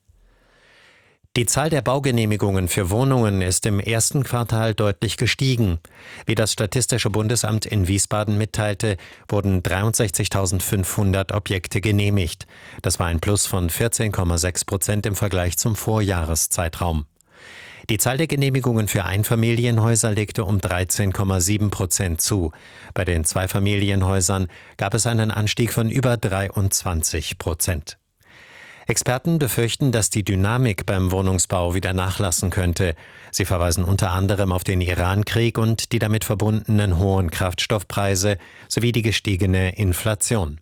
Die Zahl der Baugenehmigungen für Wohnungen ist im ersten Quartal deutlich gestiegen. Wie das Statistische Bundesamt in Wiesbaden mitteilte, wurden dreiundsechzigtausendfünfhundert Objekte genehmigt. Das war ein Plus von vierzehn Komma sechs Prozent im Vergleich zum Vorjahreszeitraum. Die Zahl der Genehmigungen für Einfamilienhäuser legte um dreizehn Komma sieben Prozent zu. Bei den Zweifamilienhäusern gab es einen Anstieg von über dreiundzwanzig Prozent. Experten befürchten, dass die Dynamik beim Wohnungsbau wieder nachlassen könnte. Sie verweisen unter anderem auf den Iran-Krieg und die damit verbundenen hohen Kraftstoffpreise sowie die gestiegene Inflation.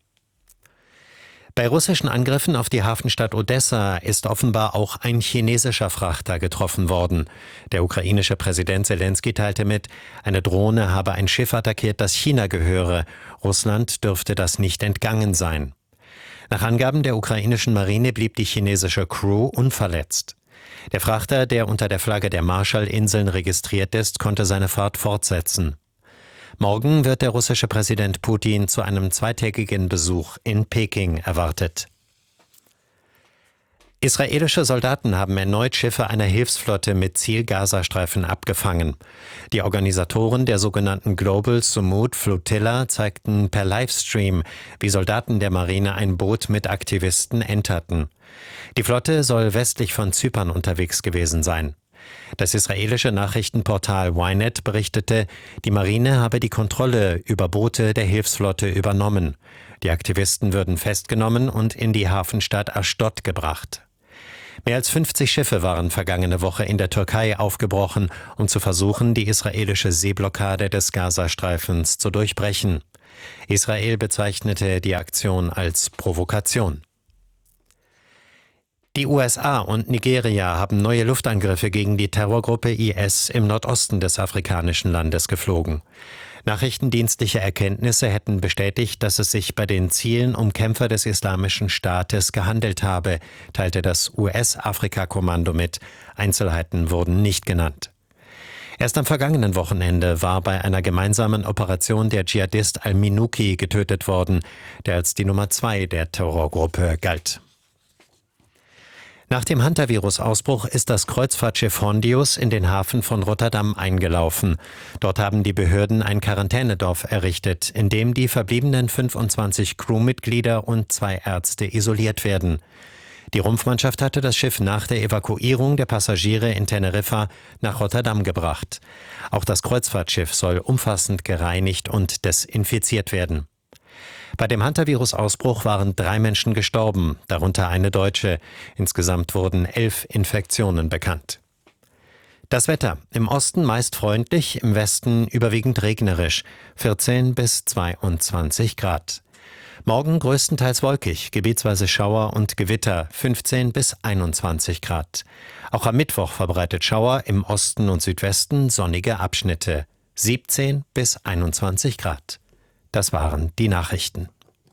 Bei russischen Angriffen auf die Hafenstadt Odessa ist offenbar auch ein chinesischer Frachter getroffen worden. Der ukrainische Präsident Selenskyj teilte mit, eine Drohne habe ein Schiff attackiert, das China gehöre. Russland dürfte das nicht entgangen sein. Nach Angaben der ukrainischen Marine blieb die chinesische Crew unverletzt. Der Frachter, der unter der Flagge der Marshallinseln registriert ist, konnte seine Fahrt fortsetzen. Morgen wird der russische Präsident Putin zu einem zweitägigen Besuch in Peking erwartet. Israelische Soldaten haben erneut Schiffe einer Hilfsflotte mit Ziel-Gazastreifen abgefangen. Die Organisatoren der sogenannten Global Sumud Flotilla zeigten per Livestream, wie Soldaten der Marine ein Boot mit Aktivisten enterten. Die Flotte soll westlich von Zypern unterwegs gewesen sein. Das israelische Nachrichtenportal Ynet berichtete, die Marine habe die Kontrolle über Boote der Hilfsflotte übernommen. Die Aktivisten würden festgenommen und in die Hafenstadt Aschdod gebracht. Mehr als fünfzig Schiffe waren vergangene Woche in der Türkei aufgebrochen, um zu versuchen, die israelische Seeblockade des Gazastreifens zu durchbrechen. Israel bezeichnete die Aktion als Provokation. Die U S A und Nigeria haben neue Luftangriffe gegen die Terrorgruppe I S im Nordosten des afrikanischen Landes geflogen. Nachrichtendienstliche Erkenntnisse hätten bestätigt, dass es sich bei den Zielen um Kämpfer des Islamischen Staates gehandelt habe, teilte das U S-Afrika-Kommando mit. Einzelheiten wurden nicht genannt. Erst am vergangenen Wochenende war bei einer gemeinsamen Operation der Dschihadist al-Minuki getötet worden, der als die Nummer zwei der Terrorgruppe galt. Nach dem Hantavirus-Ausbruch ist das Kreuzfahrtschiff Hondius in den Hafen von Rotterdam eingelaufen. Dort haben die Behörden ein Quarantänedorf errichtet, in dem die verbliebenen fünfundzwanzig Crewmitglieder und zwei Ärzte isoliert werden. Die Rumpfmannschaft hatte das Schiff nach der Evakuierung der Passagiere in Teneriffa nach Rotterdam gebracht. Auch das Kreuzfahrtschiff soll umfassend gereinigt und desinfiziert werden. Bei dem Hantavirus-Ausbruch waren drei Menschen gestorben, darunter eine Deutsche. Insgesamt wurden elf Infektionen bekannt. Das Wetter: Im Osten meist freundlich, im Westen überwiegend regnerisch, vierzehn bis zweiundzwanzig Grad. Morgen größtenteils wolkig, gebietsweise Schauer und Gewitter, fünfzehn bis einundzwanzig Grad. Auch am Mittwoch verbreitet Schauer, im Osten und Südwesten sonnige Abschnitte, siebzehn bis einundzwanzig Grad. Das waren die Nachrichten.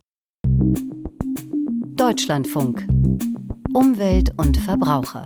Deutschlandfunk. Umwelt und Verbraucher.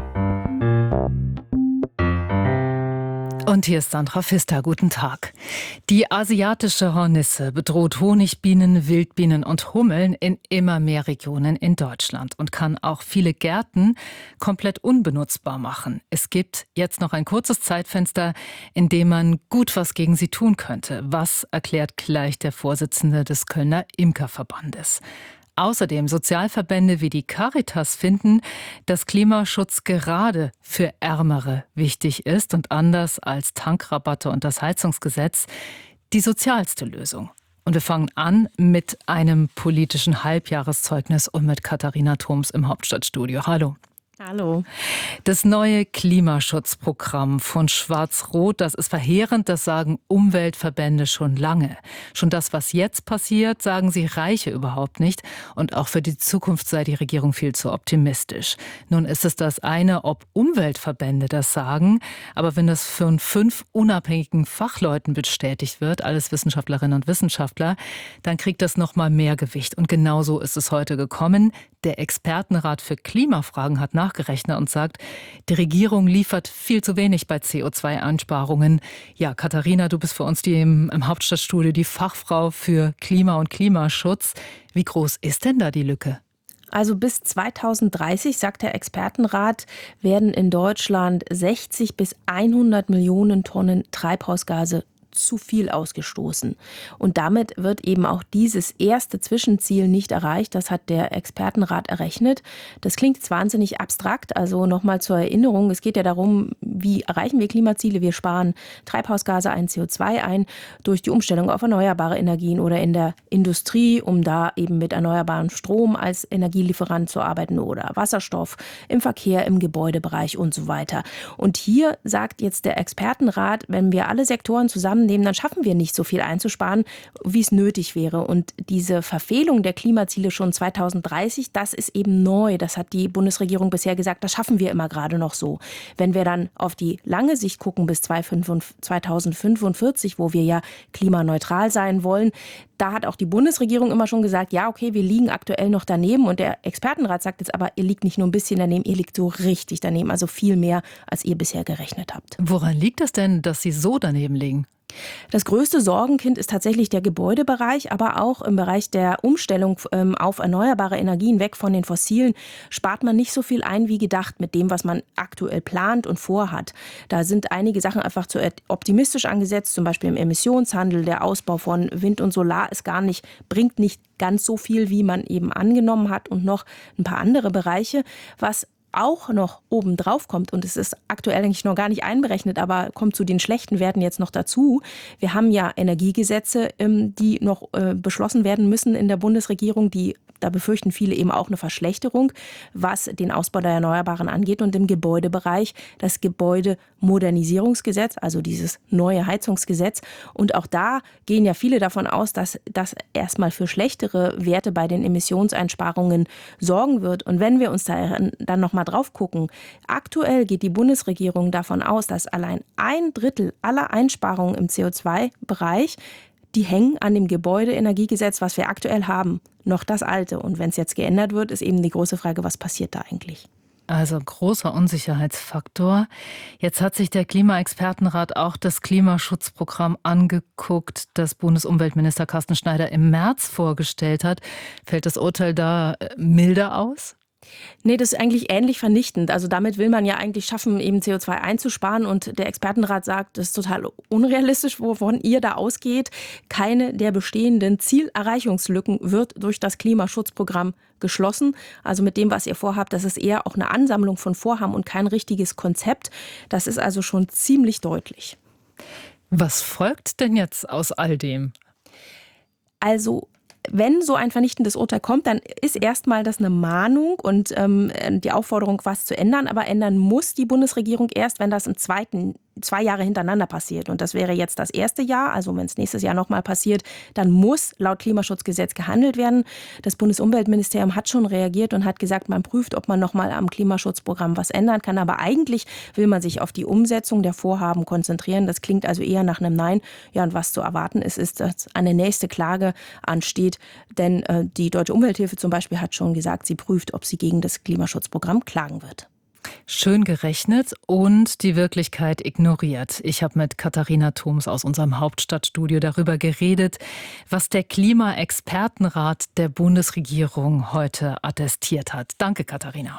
Und hier ist Sandra Pfister. Guten Tag. Die asiatische Hornisse bedroht Honigbienen, Wildbienen und Hummeln in immer mehr Regionen in Deutschland und kann auch viele Gärten komplett unbenutzbar machen. Es gibt jetzt noch ein kurzes Zeitfenster, in dem man gut was gegen sie tun könnte. Was erklärt gleich der Vorsitzende des Kölner Imkerverbandes. Außerdem Sozialverbände wie die Caritas finden, dass Klimaschutz gerade für Ärmere wichtig ist und anders als Tankrabatte und das Heizungsgesetz die sozialste Lösung. Und wir fangen an mit einem politischen Halbjahreszeugnis und mit Katharina Thoms im Hauptstadtstudio. Hallo. Hallo. Das neue Klimaschutzprogramm von Schwarz-Rot, das ist verheerend, das sagen Umweltverbände schon lange. Schon das, was jetzt passiert, sagen sie, reiche überhaupt nicht. Und auch für die Zukunft sei die Regierung viel zu optimistisch. Nun ist es das eine, ob Umweltverbände das sagen, aber wenn das von fünf unabhängigen Fachleuten bestätigt wird, alles Wissenschaftlerinnen und Wissenschaftler, dann kriegt das noch mal mehr Gewicht. Und genauso ist es heute gekommen. Der Expertenrat für Klimafragen hat nachgerechnet und sagt, die Regierung liefert viel zu wenig bei C O zwei Einsparungen. Ja, Katharina, du bist für uns die im, im Hauptstadtstudio die Fachfrau für Klima und Klimaschutz. Wie groß ist denn da die Lücke? Also bis zweitausenddreißig, sagt der Expertenrat, werden in Deutschland sechzig bis hundert Millionen Tonnen Treibhausgase zu viel ausgestoßen. Und damit wird eben auch dieses erste Zwischenziel nicht erreicht. Das hat der Expertenrat errechnet. Das klingt jetzt wahnsinnig abstrakt. Also nochmal zur Erinnerung, es geht ja darum, wie erreichen wir Klimaziele? Wir sparen Treibhausgase ein, C O zwei ein durch die Umstellung auf erneuerbare Energien oder in der Industrie, um da eben mit erneuerbarem Strom als Energielieferant zu arbeiten oder Wasserstoff im Verkehr, im Gebäudebereich und so weiter. Und hier sagt jetzt der Expertenrat, wenn wir alle Sektoren zusammen nehmen, dann schaffen wir nicht so viel einzusparen, wie es nötig wäre. Und diese Verfehlung der Klimaziele schon zweitausenddreißig, das ist eben neu. Das hat die Bundesregierung bisher gesagt, das schaffen wir immer gerade noch so. Wenn wir dann auf die lange Sicht gucken bis zweitausendfünfundvierzig, wo wir ja klimaneutral sein wollen, da hat auch die Bundesregierung immer schon gesagt, ja, okay, wir liegen aktuell noch daneben. Und der Expertenrat sagt jetzt aber, ihr liegt nicht nur ein bisschen daneben, ihr liegt so richtig daneben, also viel mehr, als ihr bisher gerechnet habt. Woran liegt es denn, dass Sie so daneben liegen? Das größte Sorgenkind ist tatsächlich der Gebäudebereich, aber auch im Bereich der Umstellung ähm, auf erneuerbare Energien weg von den fossilen spart man nicht so viel ein wie gedacht mit dem, was man aktuell plant und vorhat. Da sind einige Sachen einfach zu optimistisch angesetzt, zum Beispiel im Emissionshandel, der Ausbau von Wind und Solar ist gar nicht, bringt nicht ganz so viel, wie man eben angenommen hat und noch ein paar andere Bereiche, was auch noch oben drauf kommt, und es ist aktuell eigentlich noch gar nicht einberechnet, aber kommt zu den schlechten Werten jetzt noch dazu. Wir haben ja Energiegesetze, die noch beschlossen werden müssen in der Bundesregierung, die da befürchten viele eben auch eine Verschlechterung, was den Ausbau der Erneuerbaren angeht. Und im Gebäudebereich das Gebäudemodernisierungsgesetz, also dieses neue Heizungsgesetz. Und auch da gehen ja viele davon aus, dass das erstmal für schlechtere Werte bei den Emissionseinsparungen sorgen wird. Und wenn wir uns da dann nochmal drauf gucken, aktuell geht die Bundesregierung davon aus, dass allein ein Drittel aller Einsparungen im C O zwei Bereich die hängen an dem Gebäudeenergiegesetz, was wir aktuell haben, noch das alte. Und wenn es jetzt geändert wird, ist eben die große Frage, was passiert da eigentlich? Also großer Unsicherheitsfaktor. Jetzt hat sich der Klimaexpertenrat auch das Klimaschutzprogramm angeguckt, das Bundesumweltminister Carsten Schneider im März vorgestellt hat. Fällt das Urteil da milder aus? Nee, das ist eigentlich ähnlich vernichtend. Also damit will man ja eigentlich schaffen, eben C O zwei einzusparen. Und der Expertenrat sagt, das ist total unrealistisch, wovon ihr da ausgeht. Keine der bestehenden Zielerreichungslücken wird durch das Klimaschutzprogramm geschlossen. Also mit dem, was ihr vorhabt, das ist eher auch eine Ansammlung von Vorhaben und kein richtiges Konzept. Das ist also schon ziemlich deutlich. Was folgt denn jetzt aus all dem? Also wenn so ein vernichtendes Urteil kommt, dann ist erstmal das eine Mahnung und ähm, die Aufforderung, was zu ändern. Aber ändern muss die Bundesregierung erst, wenn das im zweiten zwei Jahre hintereinander passiert. Und das wäre jetzt das erste Jahr. Also wenn es nächstes Jahr nochmal passiert, dann muss laut Klimaschutzgesetz gehandelt werden. Das Bundesumweltministerium hat schon reagiert und hat gesagt, man prüft, ob man nochmal am Klimaschutzprogramm was ändern kann. Aber eigentlich will man sich auf die Umsetzung der Vorhaben konzentrieren. Das klingt also eher nach einem Nein. Ja, und was zu erwarten ist, ist, dass eine nächste Klage ansteht. Denn äh, die Deutsche Umwelthilfe zum Beispiel hat schon gesagt, sie prüft, ob sie gegen das Klimaschutzprogramm klagen wird. Schön gerechnet und die Wirklichkeit ignoriert. Ich habe mit Katharina Thoms aus unserem Hauptstadtstudio darüber geredet, was der Klimaexpertenrat der Bundesregierung heute attestiert hat. Danke, Katharina.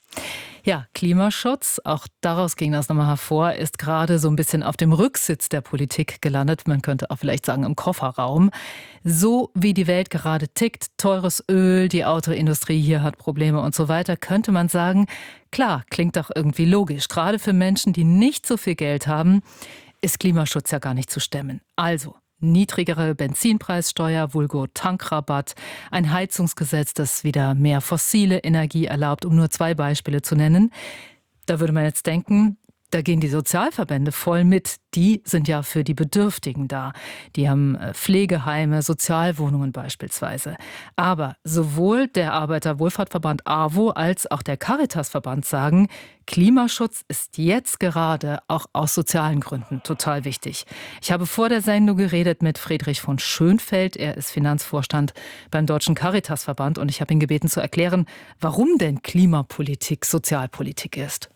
Ja, Klimaschutz, auch daraus ging das nochmal hervor, ist gerade so ein bisschen auf dem Rücksitz der Politik gelandet. Man könnte auch vielleicht sagen im Kofferraum. So wie die Welt gerade tickt, teures Öl, die Autoindustrie hier hat Probleme und so weiter, könnte man sagen, klar, klingt doch irgendwie logisch. Gerade für Menschen, die nicht so viel Geld haben, ist Klimaschutz ja gar nicht zu stemmen. Also niedrigere Benzinpreissteuer, vulgo Tankrabatt, ein Heizungsgesetz, das wieder mehr fossile Energie erlaubt, um nur zwei Beispiele zu nennen. Da würde man jetzt denken, da gehen die Sozialverbände voll mit. Die sind ja für die Bedürftigen da. Die haben Pflegeheime, Sozialwohnungen beispielsweise. Aber sowohl der Arbeiterwohlfahrtverband A W O als auch der Caritasverband sagen, Klimaschutz ist jetzt gerade auch aus sozialen Gründen total wichtig. Ich habe vor der Sendung geredet mit Friedrich von Schönfeld. Er ist Finanzvorstand beim Deutschen Caritasverband und ich habe ihn gebeten zu erklären, warum denn Klimapolitik Sozialpolitik ist.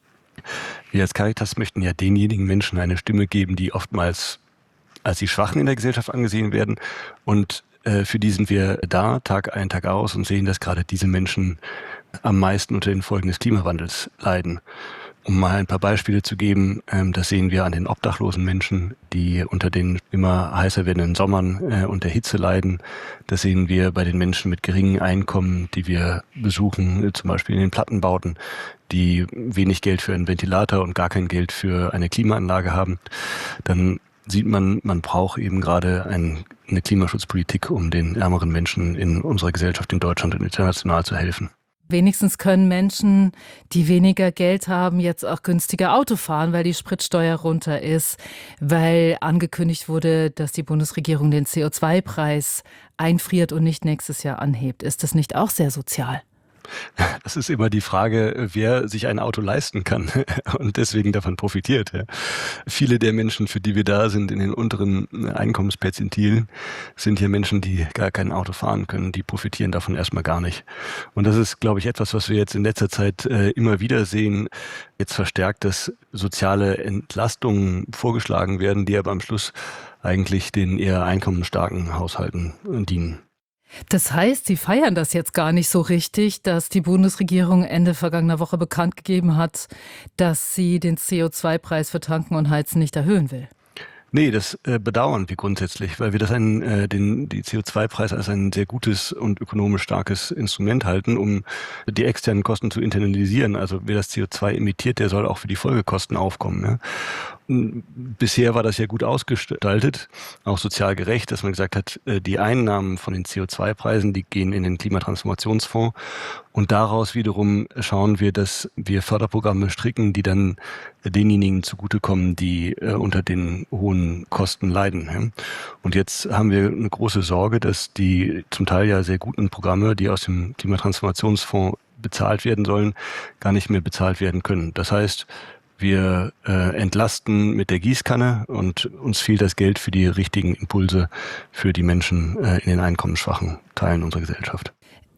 Wir als Caritas möchten ja denjenigen Menschen eine Stimme geben, die oftmals als die Schwachen in der Gesellschaft angesehen werden. Und äh, für die sind wir da, Tag ein, Tag aus und sehen, dass gerade diese Menschen am meisten unter den Folgen des Klimawandels leiden. Um mal ein paar Beispiele zu geben, ähm, das sehen wir an den obdachlosen Menschen, die unter den immer heißer werdenden Sommern äh, unter Hitze leiden. Das sehen wir bei den Menschen mit geringen Einkommen, die wir besuchen, äh, zum Beispiel in den Plattenbauten, die wenig Geld für einen Ventilator und gar kein Geld für eine Klimaanlage haben. Dann sieht man, man braucht eben gerade ein, eine Klimaschutzpolitik, um den ärmeren Menschen in unserer Gesellschaft in Deutschland und international zu helfen. Wenigstens können Menschen, die weniger Geld haben, jetzt auch günstiger Auto fahren, weil die Spritsteuer runter ist, weil angekündigt wurde, dass die Bundesregierung den C O zwei Preis einfriert und nicht nächstes Jahr anhebt. Ist das nicht auch sehr sozial? Das ist immer die Frage, wer sich ein Auto leisten kann und deswegen davon profitiert. Ja. Viele der Menschen, für die wir da sind, in den unteren Einkommensperzentilen, sind hier Menschen, die gar kein Auto fahren können. Die profitieren davon erstmal gar nicht. Und das ist, glaube ich, etwas, was wir jetzt in letzter Zeit äh, immer wieder sehen. Jetzt verstärkt, dass soziale Entlastungen vorgeschlagen werden, die aber am Schluss eigentlich den eher einkommensstarken Haushalten dienen. Das heißt, Sie feiern das jetzt gar nicht so richtig, dass die Bundesregierung Ende vergangener Woche bekannt gegeben hat, dass sie den C O zwei Preis für Tanken und Heizen nicht erhöhen will. Nee, das äh, bedauern wir grundsätzlich, weil wir das einen, äh, den, die C O zwei Preis als ein sehr gutes und ökonomisch starkes Instrument halten, um die externen Kosten zu internalisieren. Also wer das C O zwei emittiert, der soll auch für die Folgekosten aufkommen. Ne? Bisher war das ja gut ausgestaltet, auch sozial gerecht, dass man gesagt hat, die Einnahmen von den C O zwei Preisen, die gehen in den Klimatransformationsfonds und daraus wiederum schauen wir, dass wir Förderprogramme stricken, die dann denjenigen zugutekommen, die unter den hohen Kosten leiden. Und jetzt haben wir eine große Sorge, dass die zum Teil ja sehr guten Programme, die aus dem Klimatransformationsfonds bezahlt werden sollen, gar nicht mehr bezahlt werden können. Das heißt, wir äh, entlasten mit der Gießkanne und uns fehlt das Geld für die richtigen Impulse für die Menschen äh, in den einkommensschwachen Teilen unserer Gesellschaft.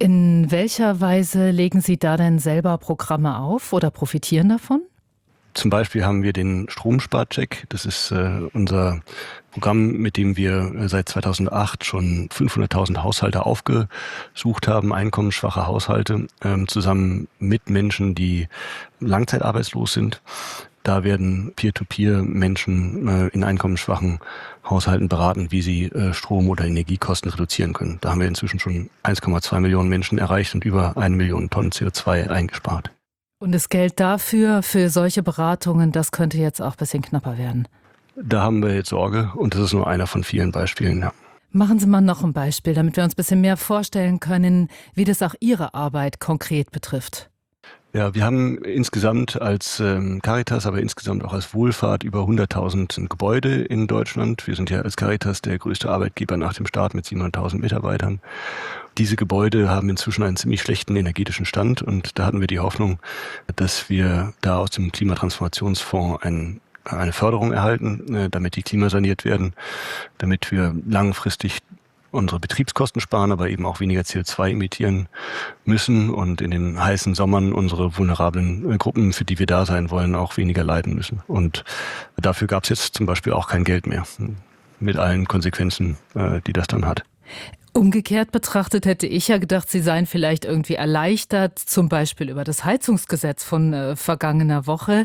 In welcher Weise legen Sie da denn selber Programme auf oder profitieren davon? Zum Beispiel haben wir den Stromsparcheck. Das ist äh, unser Programm, mit dem wir äh, seit zweitausendacht schon fünfhunderttausend Haushalte aufgesucht haben, einkommensschwache Haushalte, äh, zusammen mit Menschen, die langzeitarbeitslos sind. Da werden Peer-to-Peer Menschen äh, in einkommensschwachen Haushalten beraten, wie sie äh, Strom- oder Energiekosten reduzieren können. Da haben wir inzwischen schon eins Komma zwei Millionen Menschen erreicht und über eine Million Tonnen C O zwei eingespart. Und das Geld dafür, für solche Beratungen, das könnte jetzt auch ein bisschen knapper werden. Da haben wir jetzt Sorge und das ist nur einer von vielen Beispielen. Ja. Machen Sie mal noch ein Beispiel, damit wir uns ein bisschen mehr vorstellen können, wie das auch Ihre Arbeit konkret betrifft. Ja, wir haben insgesamt als ähm, Caritas, aber insgesamt auch als Wohlfahrt über hunderttausend Gebäude in Deutschland. Wir sind ja als Caritas der größte Arbeitgeber nach dem Staat mit siebenhunderttausend Mitarbeitern. Diese Gebäude haben inzwischen einen ziemlich schlechten energetischen Stand und da hatten wir die Hoffnung, dass wir da aus dem Klimatransformationsfonds ein, eine Förderung erhalten, damit die klimasaniert werden, damit wir langfristig unsere Betriebskosten sparen, aber eben auch weniger C O zwei emittieren müssen und in den heißen Sommern unsere vulnerablen Gruppen, für die wir da sein wollen, auch weniger leiden müssen. Und dafür gab es jetzt zum Beispiel auch kein Geld mehr, mit allen Konsequenzen, die das dann hat. Umgekehrt betrachtet hätte ich ja gedacht, Sie seien vielleicht irgendwie erleichtert, zum Beispiel über das Heizungsgesetz von äh, vergangener Woche,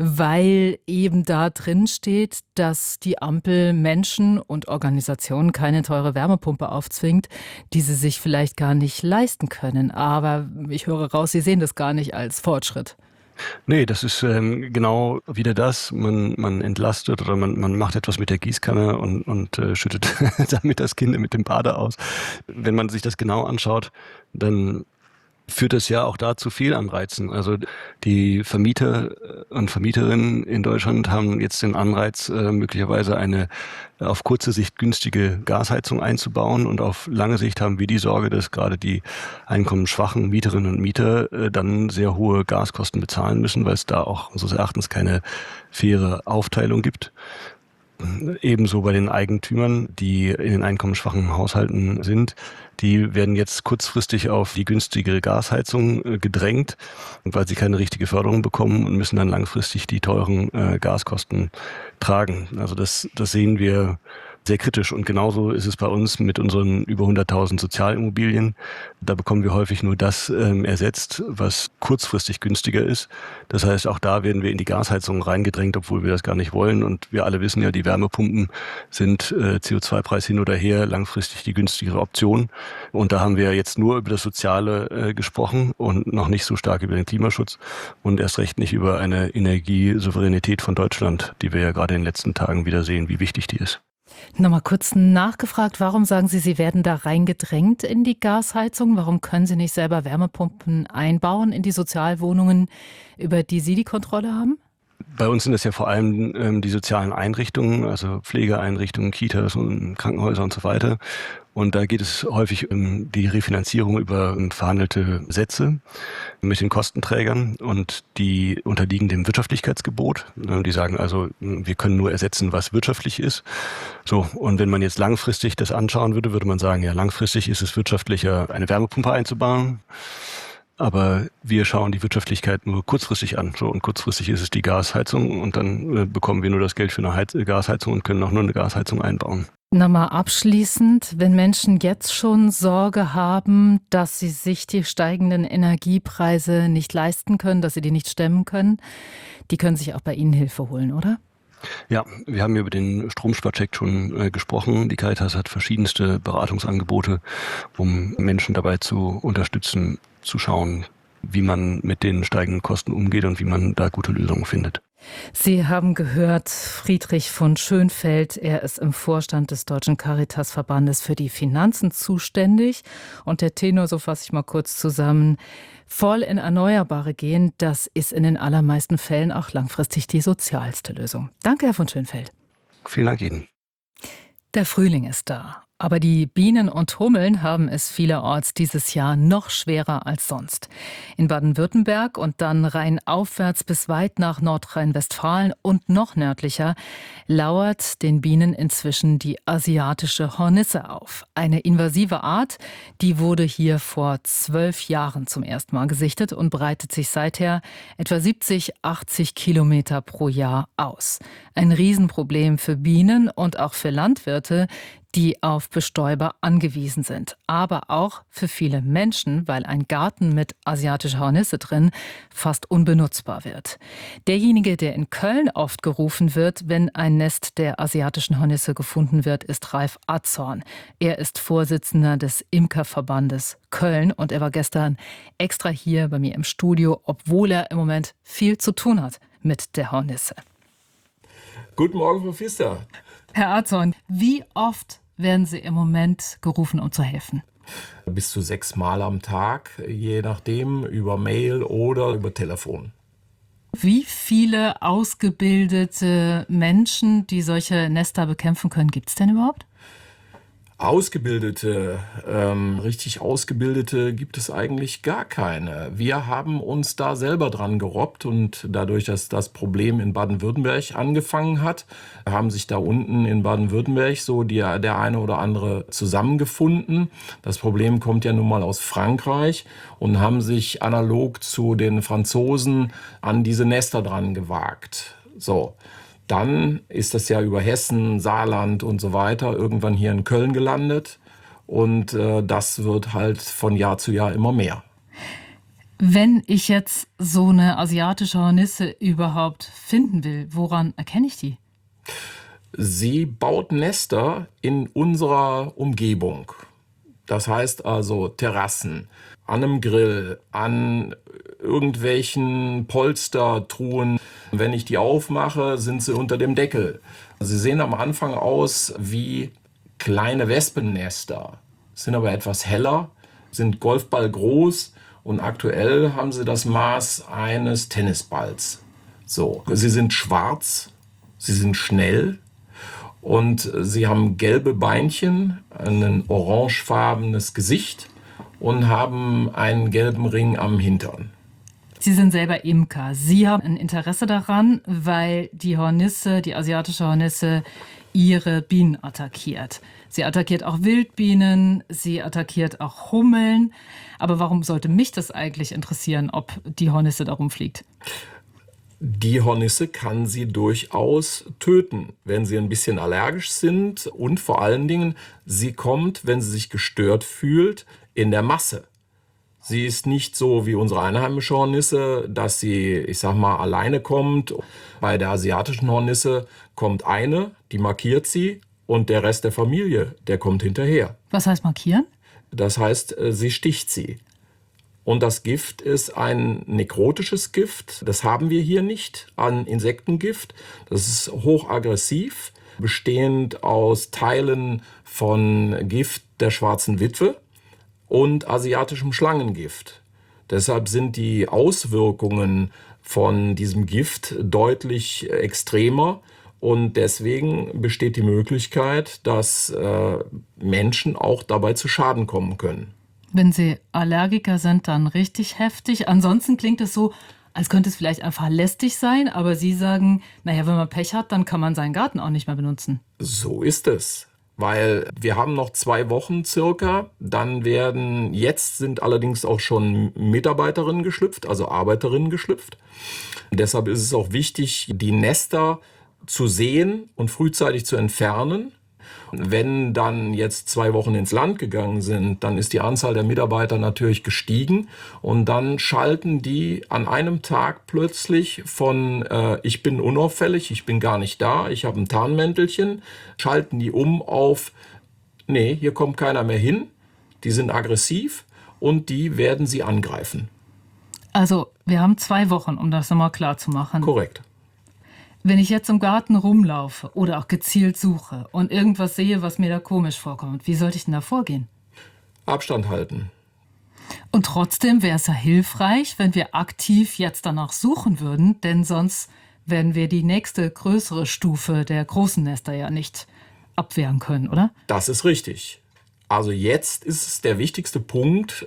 weil eben da drin steht, dass die Ampel Menschen und Organisationen keine teure Wärmepumpe aufzwingt, die sie sich vielleicht gar nicht leisten können. Aber ich höre raus, Sie sehen das gar nicht als Fortschritt. Nee, das ist ähm, genau wieder das. Man, man entlastet oder man, man macht etwas mit der Gießkanne und, und äh, schüttet damit das Kind mit dem Bade aus. Wenn man sich das genau anschaut, dann führt das ja auch da zu Fehlanreizen. Also die Vermieter und Vermieterinnen in Deutschland haben jetzt den Anreiz, äh, möglicherweise eine auf kurze Sicht günstige Gasheizung einzubauen und auf lange Sicht haben wir die Sorge, dass gerade die einkommensschwachen Mieterinnen und Mieter äh, dann sehr hohe Gaskosten bezahlen müssen, weil es da auch unseres Erachtens keine faire Aufteilung gibt. Ebenso bei den Eigentümern, die in den einkommensschwachen Haushalten sind. Die werden jetzt kurzfristig auf die günstigere Gasheizung gedrängt, weil sie keine richtige Förderung bekommen und müssen dann langfristig die teuren äh, Gaskosten tragen. Also das, das sehen wir sehr kritisch. Und genauso ist es bei uns mit unseren über hunderttausend Sozialimmobilien. Da bekommen wir häufig nur das ähm, ersetzt, was kurzfristig günstiger ist. Das heißt, auch da werden wir in die Gasheizung reingedrängt, obwohl wir das gar nicht wollen. Und wir alle wissen ja, die Wärmepumpen sind äh, C O zwei Preis hin oder her langfristig die günstigere Option. Und da haben wir jetzt nur über das Soziale äh, gesprochen und noch nicht so stark über den Klimaschutz und erst recht nicht über eine Energiesouveränität von Deutschland, die wir ja gerade in den letzten Tagen wieder sehen, wie wichtig die ist. Nochmal kurz nachgefragt, warum sagen Sie, Sie werden da reingedrängt in die Gasheizung? Warum können Sie nicht selber Wärmepumpen einbauen in die Sozialwohnungen, über die Sie die Kontrolle haben? Bei uns sind das ja vor allem ähm, die sozialen Einrichtungen, also Pflegeeinrichtungen, Kitas und Krankenhäuser und so weiter. Und da geht es häufig um die Refinanzierung über verhandelte Sätze mit den Kostenträgern und die unterliegen dem Wirtschaftlichkeitsgebot. Die sagen also, wir können nur ersetzen, was wirtschaftlich ist. So, und wenn man jetzt langfristig das anschauen würde, würde man sagen, ja, langfristig ist es wirtschaftlicher, eine Wärmepumpe einzubauen. Aber wir schauen die Wirtschaftlichkeit nur kurzfristig an. So, und kurzfristig ist es die Gasheizung und dann äh, bekommen wir nur das Geld für eine Heiz- Gasheizung und können auch nur eine Gasheizung einbauen. Nochmal abschließend, wenn Menschen jetzt schon Sorge haben, dass sie sich die steigenden Energiepreise nicht leisten können, dass sie die nicht stemmen können, die können sich auch bei Ihnen Hilfe holen, oder? Ja, wir haben über den Stromsparcheck schon äh, gesprochen. Die Caritas hat verschiedenste Beratungsangebote, um Menschen dabei zu unterstützen, zu schauen, wie man mit den steigenden Kosten umgeht und wie man da gute Lösungen findet. Sie haben gehört, Friedrich von Schönfeld, er ist im Vorstand des Deutschen Caritas-Verbandes für die Finanzen zuständig. Und der Tenor, so fasse ich mal kurz zusammen, voll in Erneuerbare gehen, das ist in den allermeisten Fällen auch langfristig die sozialste Lösung. Danke, Herr von Schönfeld. Vielen Dank Ihnen. Der Frühling ist da. Aber die Bienen und Hummeln haben es vielerorts dieses Jahr noch schwerer als sonst. In Baden-Württemberg und dann rheinaufwärts bis weit nach Nordrhein-Westfalen und noch nördlicher lauert den Bienen inzwischen die asiatische Hornisse auf. Eine invasive Art, die wurde hier vor zwölf Jahren zum ersten Mal gesichtet und breitet sich seither etwa siebzig, achtzig Kilometer pro Jahr aus. Ein Riesenproblem für Bienen und auch für Landwirte, die auf Bestäuber angewiesen sind. Aber auch für viele Menschen, weil ein Garten mit asiatischer Hornisse drin fast unbenutzbar wird. Derjenige, der in Köln oft gerufen wird, wenn ein Nest der asiatischen Hornisse gefunden wird, ist Ralf Azorn. Er ist Vorsitzender des Imkerverbandes Köln und er war gestern extra hier bei mir im Studio, obwohl er im Moment viel zu tun hat mit der Hornisse. Guten Morgen, Frau Pfister. Herr Azorn, wie oft werden Sie im Moment gerufen, um zu helfen? Bis zu sechs Mal am Tag, je nachdem, über Mail oder über Telefon. Wie viele ausgebildete Menschen, die solche Nester bekämpfen können, gibt es denn überhaupt? Ausgebildete, ähm, richtig Ausgebildete gibt es eigentlich gar keine. Wir haben uns da selber dran gerobbt und dadurch, dass das Problem in Baden-Württemberg angefangen hat, haben sich da unten in Baden-Württemberg so die, der eine oder andere zusammengefunden. Das Problem kommt ja nun mal aus Frankreich und haben sich analog zu den Franzosen an diese Nester dran gewagt. So. Dann ist das ja über Hessen, Saarland und so weiter irgendwann hier in Köln gelandet. Und äh, das wird halt von Jahr zu Jahr immer mehr. Wenn ich jetzt so eine asiatische Hornisse überhaupt finden will, woran erkenne ich die? Sie baut Nester in unserer Umgebung. Das heißt also Terrassen, an einem Grill, an irgendwelchen Polstertruhen. Wenn ich die aufmache, sind sie unter dem Deckel. Sie sehen am Anfang aus wie kleine Wespennester, sind aber etwas heller, sind Golfball groß und aktuell haben sie das Maß eines Tennisballs. So, sie sind schwarz, sie sind schnell und sie haben gelbe Beinchen, ein orangefarbenes Gesicht und haben einen gelben Ring am Hintern. Sie sind selber Imker. Sie haben ein Interesse daran, weil die Hornisse, die asiatische Hornisse, ihre Bienen attackiert. Sie attackiert auch Wildbienen, sie attackiert auch Hummeln. Aber warum sollte mich das eigentlich interessieren, ob die Hornisse da rumfliegt? Die Hornisse kann sie durchaus töten, wenn sie ein bisschen allergisch sind. Und vor allen Dingen, sie kommt, wenn sie sich gestört fühlt, in der Masse. Sie ist nicht so wie unsere einheimische Hornisse, dass sie, ich sag mal, alleine kommt. Bei der asiatischen Hornisse kommt eine, die markiert sie und der Rest der Familie, der kommt hinterher. Was heißt markieren? Das heißt, sie sticht sie. Und das Gift ist ein nekrotisches Gift. Das haben wir hier nicht an Insektengift. Das ist hochaggressiv, bestehend aus Teilen von Gift der schwarzen Witwe und asiatischem Schlangengift. Deshalb sind die Auswirkungen von diesem Gift deutlich extremer. Und deswegen besteht die Möglichkeit, dass äh, Menschen auch dabei zu Schaden kommen können. Wenn Sie Allergiker sind, dann richtig heftig. Ansonsten klingt es so, als könnte es vielleicht einfach lästig sein. Aber Sie sagen, naja, wenn man Pech hat, dann kann man seinen Garten auch nicht mehr benutzen. So ist es. Weil wir haben noch zwei Wochen circa. Dann werden, jetzt sind allerdings auch schon Mitarbeiterinnen geschlüpft, also Arbeiterinnen geschlüpft. Und deshalb ist es auch wichtig, die Nester zu sehen und frühzeitig zu entfernen. Wenn dann jetzt zwei Wochen ins Land gegangen sind, dann ist die Anzahl der Mitarbeiter natürlich gestiegen und dann schalten die an einem Tag plötzlich von äh, ich bin unauffällig, ich bin gar nicht da, ich habe ein Tarnmäntelchen, schalten die um auf nee, hier kommt keiner mehr hin, die sind aggressiv und die werden sie angreifen. Also wir haben zwei Wochen, um das nochmal klar zu machen. Korrekt. Wenn ich jetzt im Garten rumlaufe oder auch gezielt suche und irgendwas sehe, was mir da komisch vorkommt, wie sollte ich denn da vorgehen? Abstand halten. Und trotzdem wäre es ja hilfreich, wenn wir aktiv jetzt danach suchen würden, denn sonst werden wir die nächste größere Stufe der großen Nester ja nicht abwehren können, oder? Das ist richtig. Also jetzt ist es der wichtigste Punkt,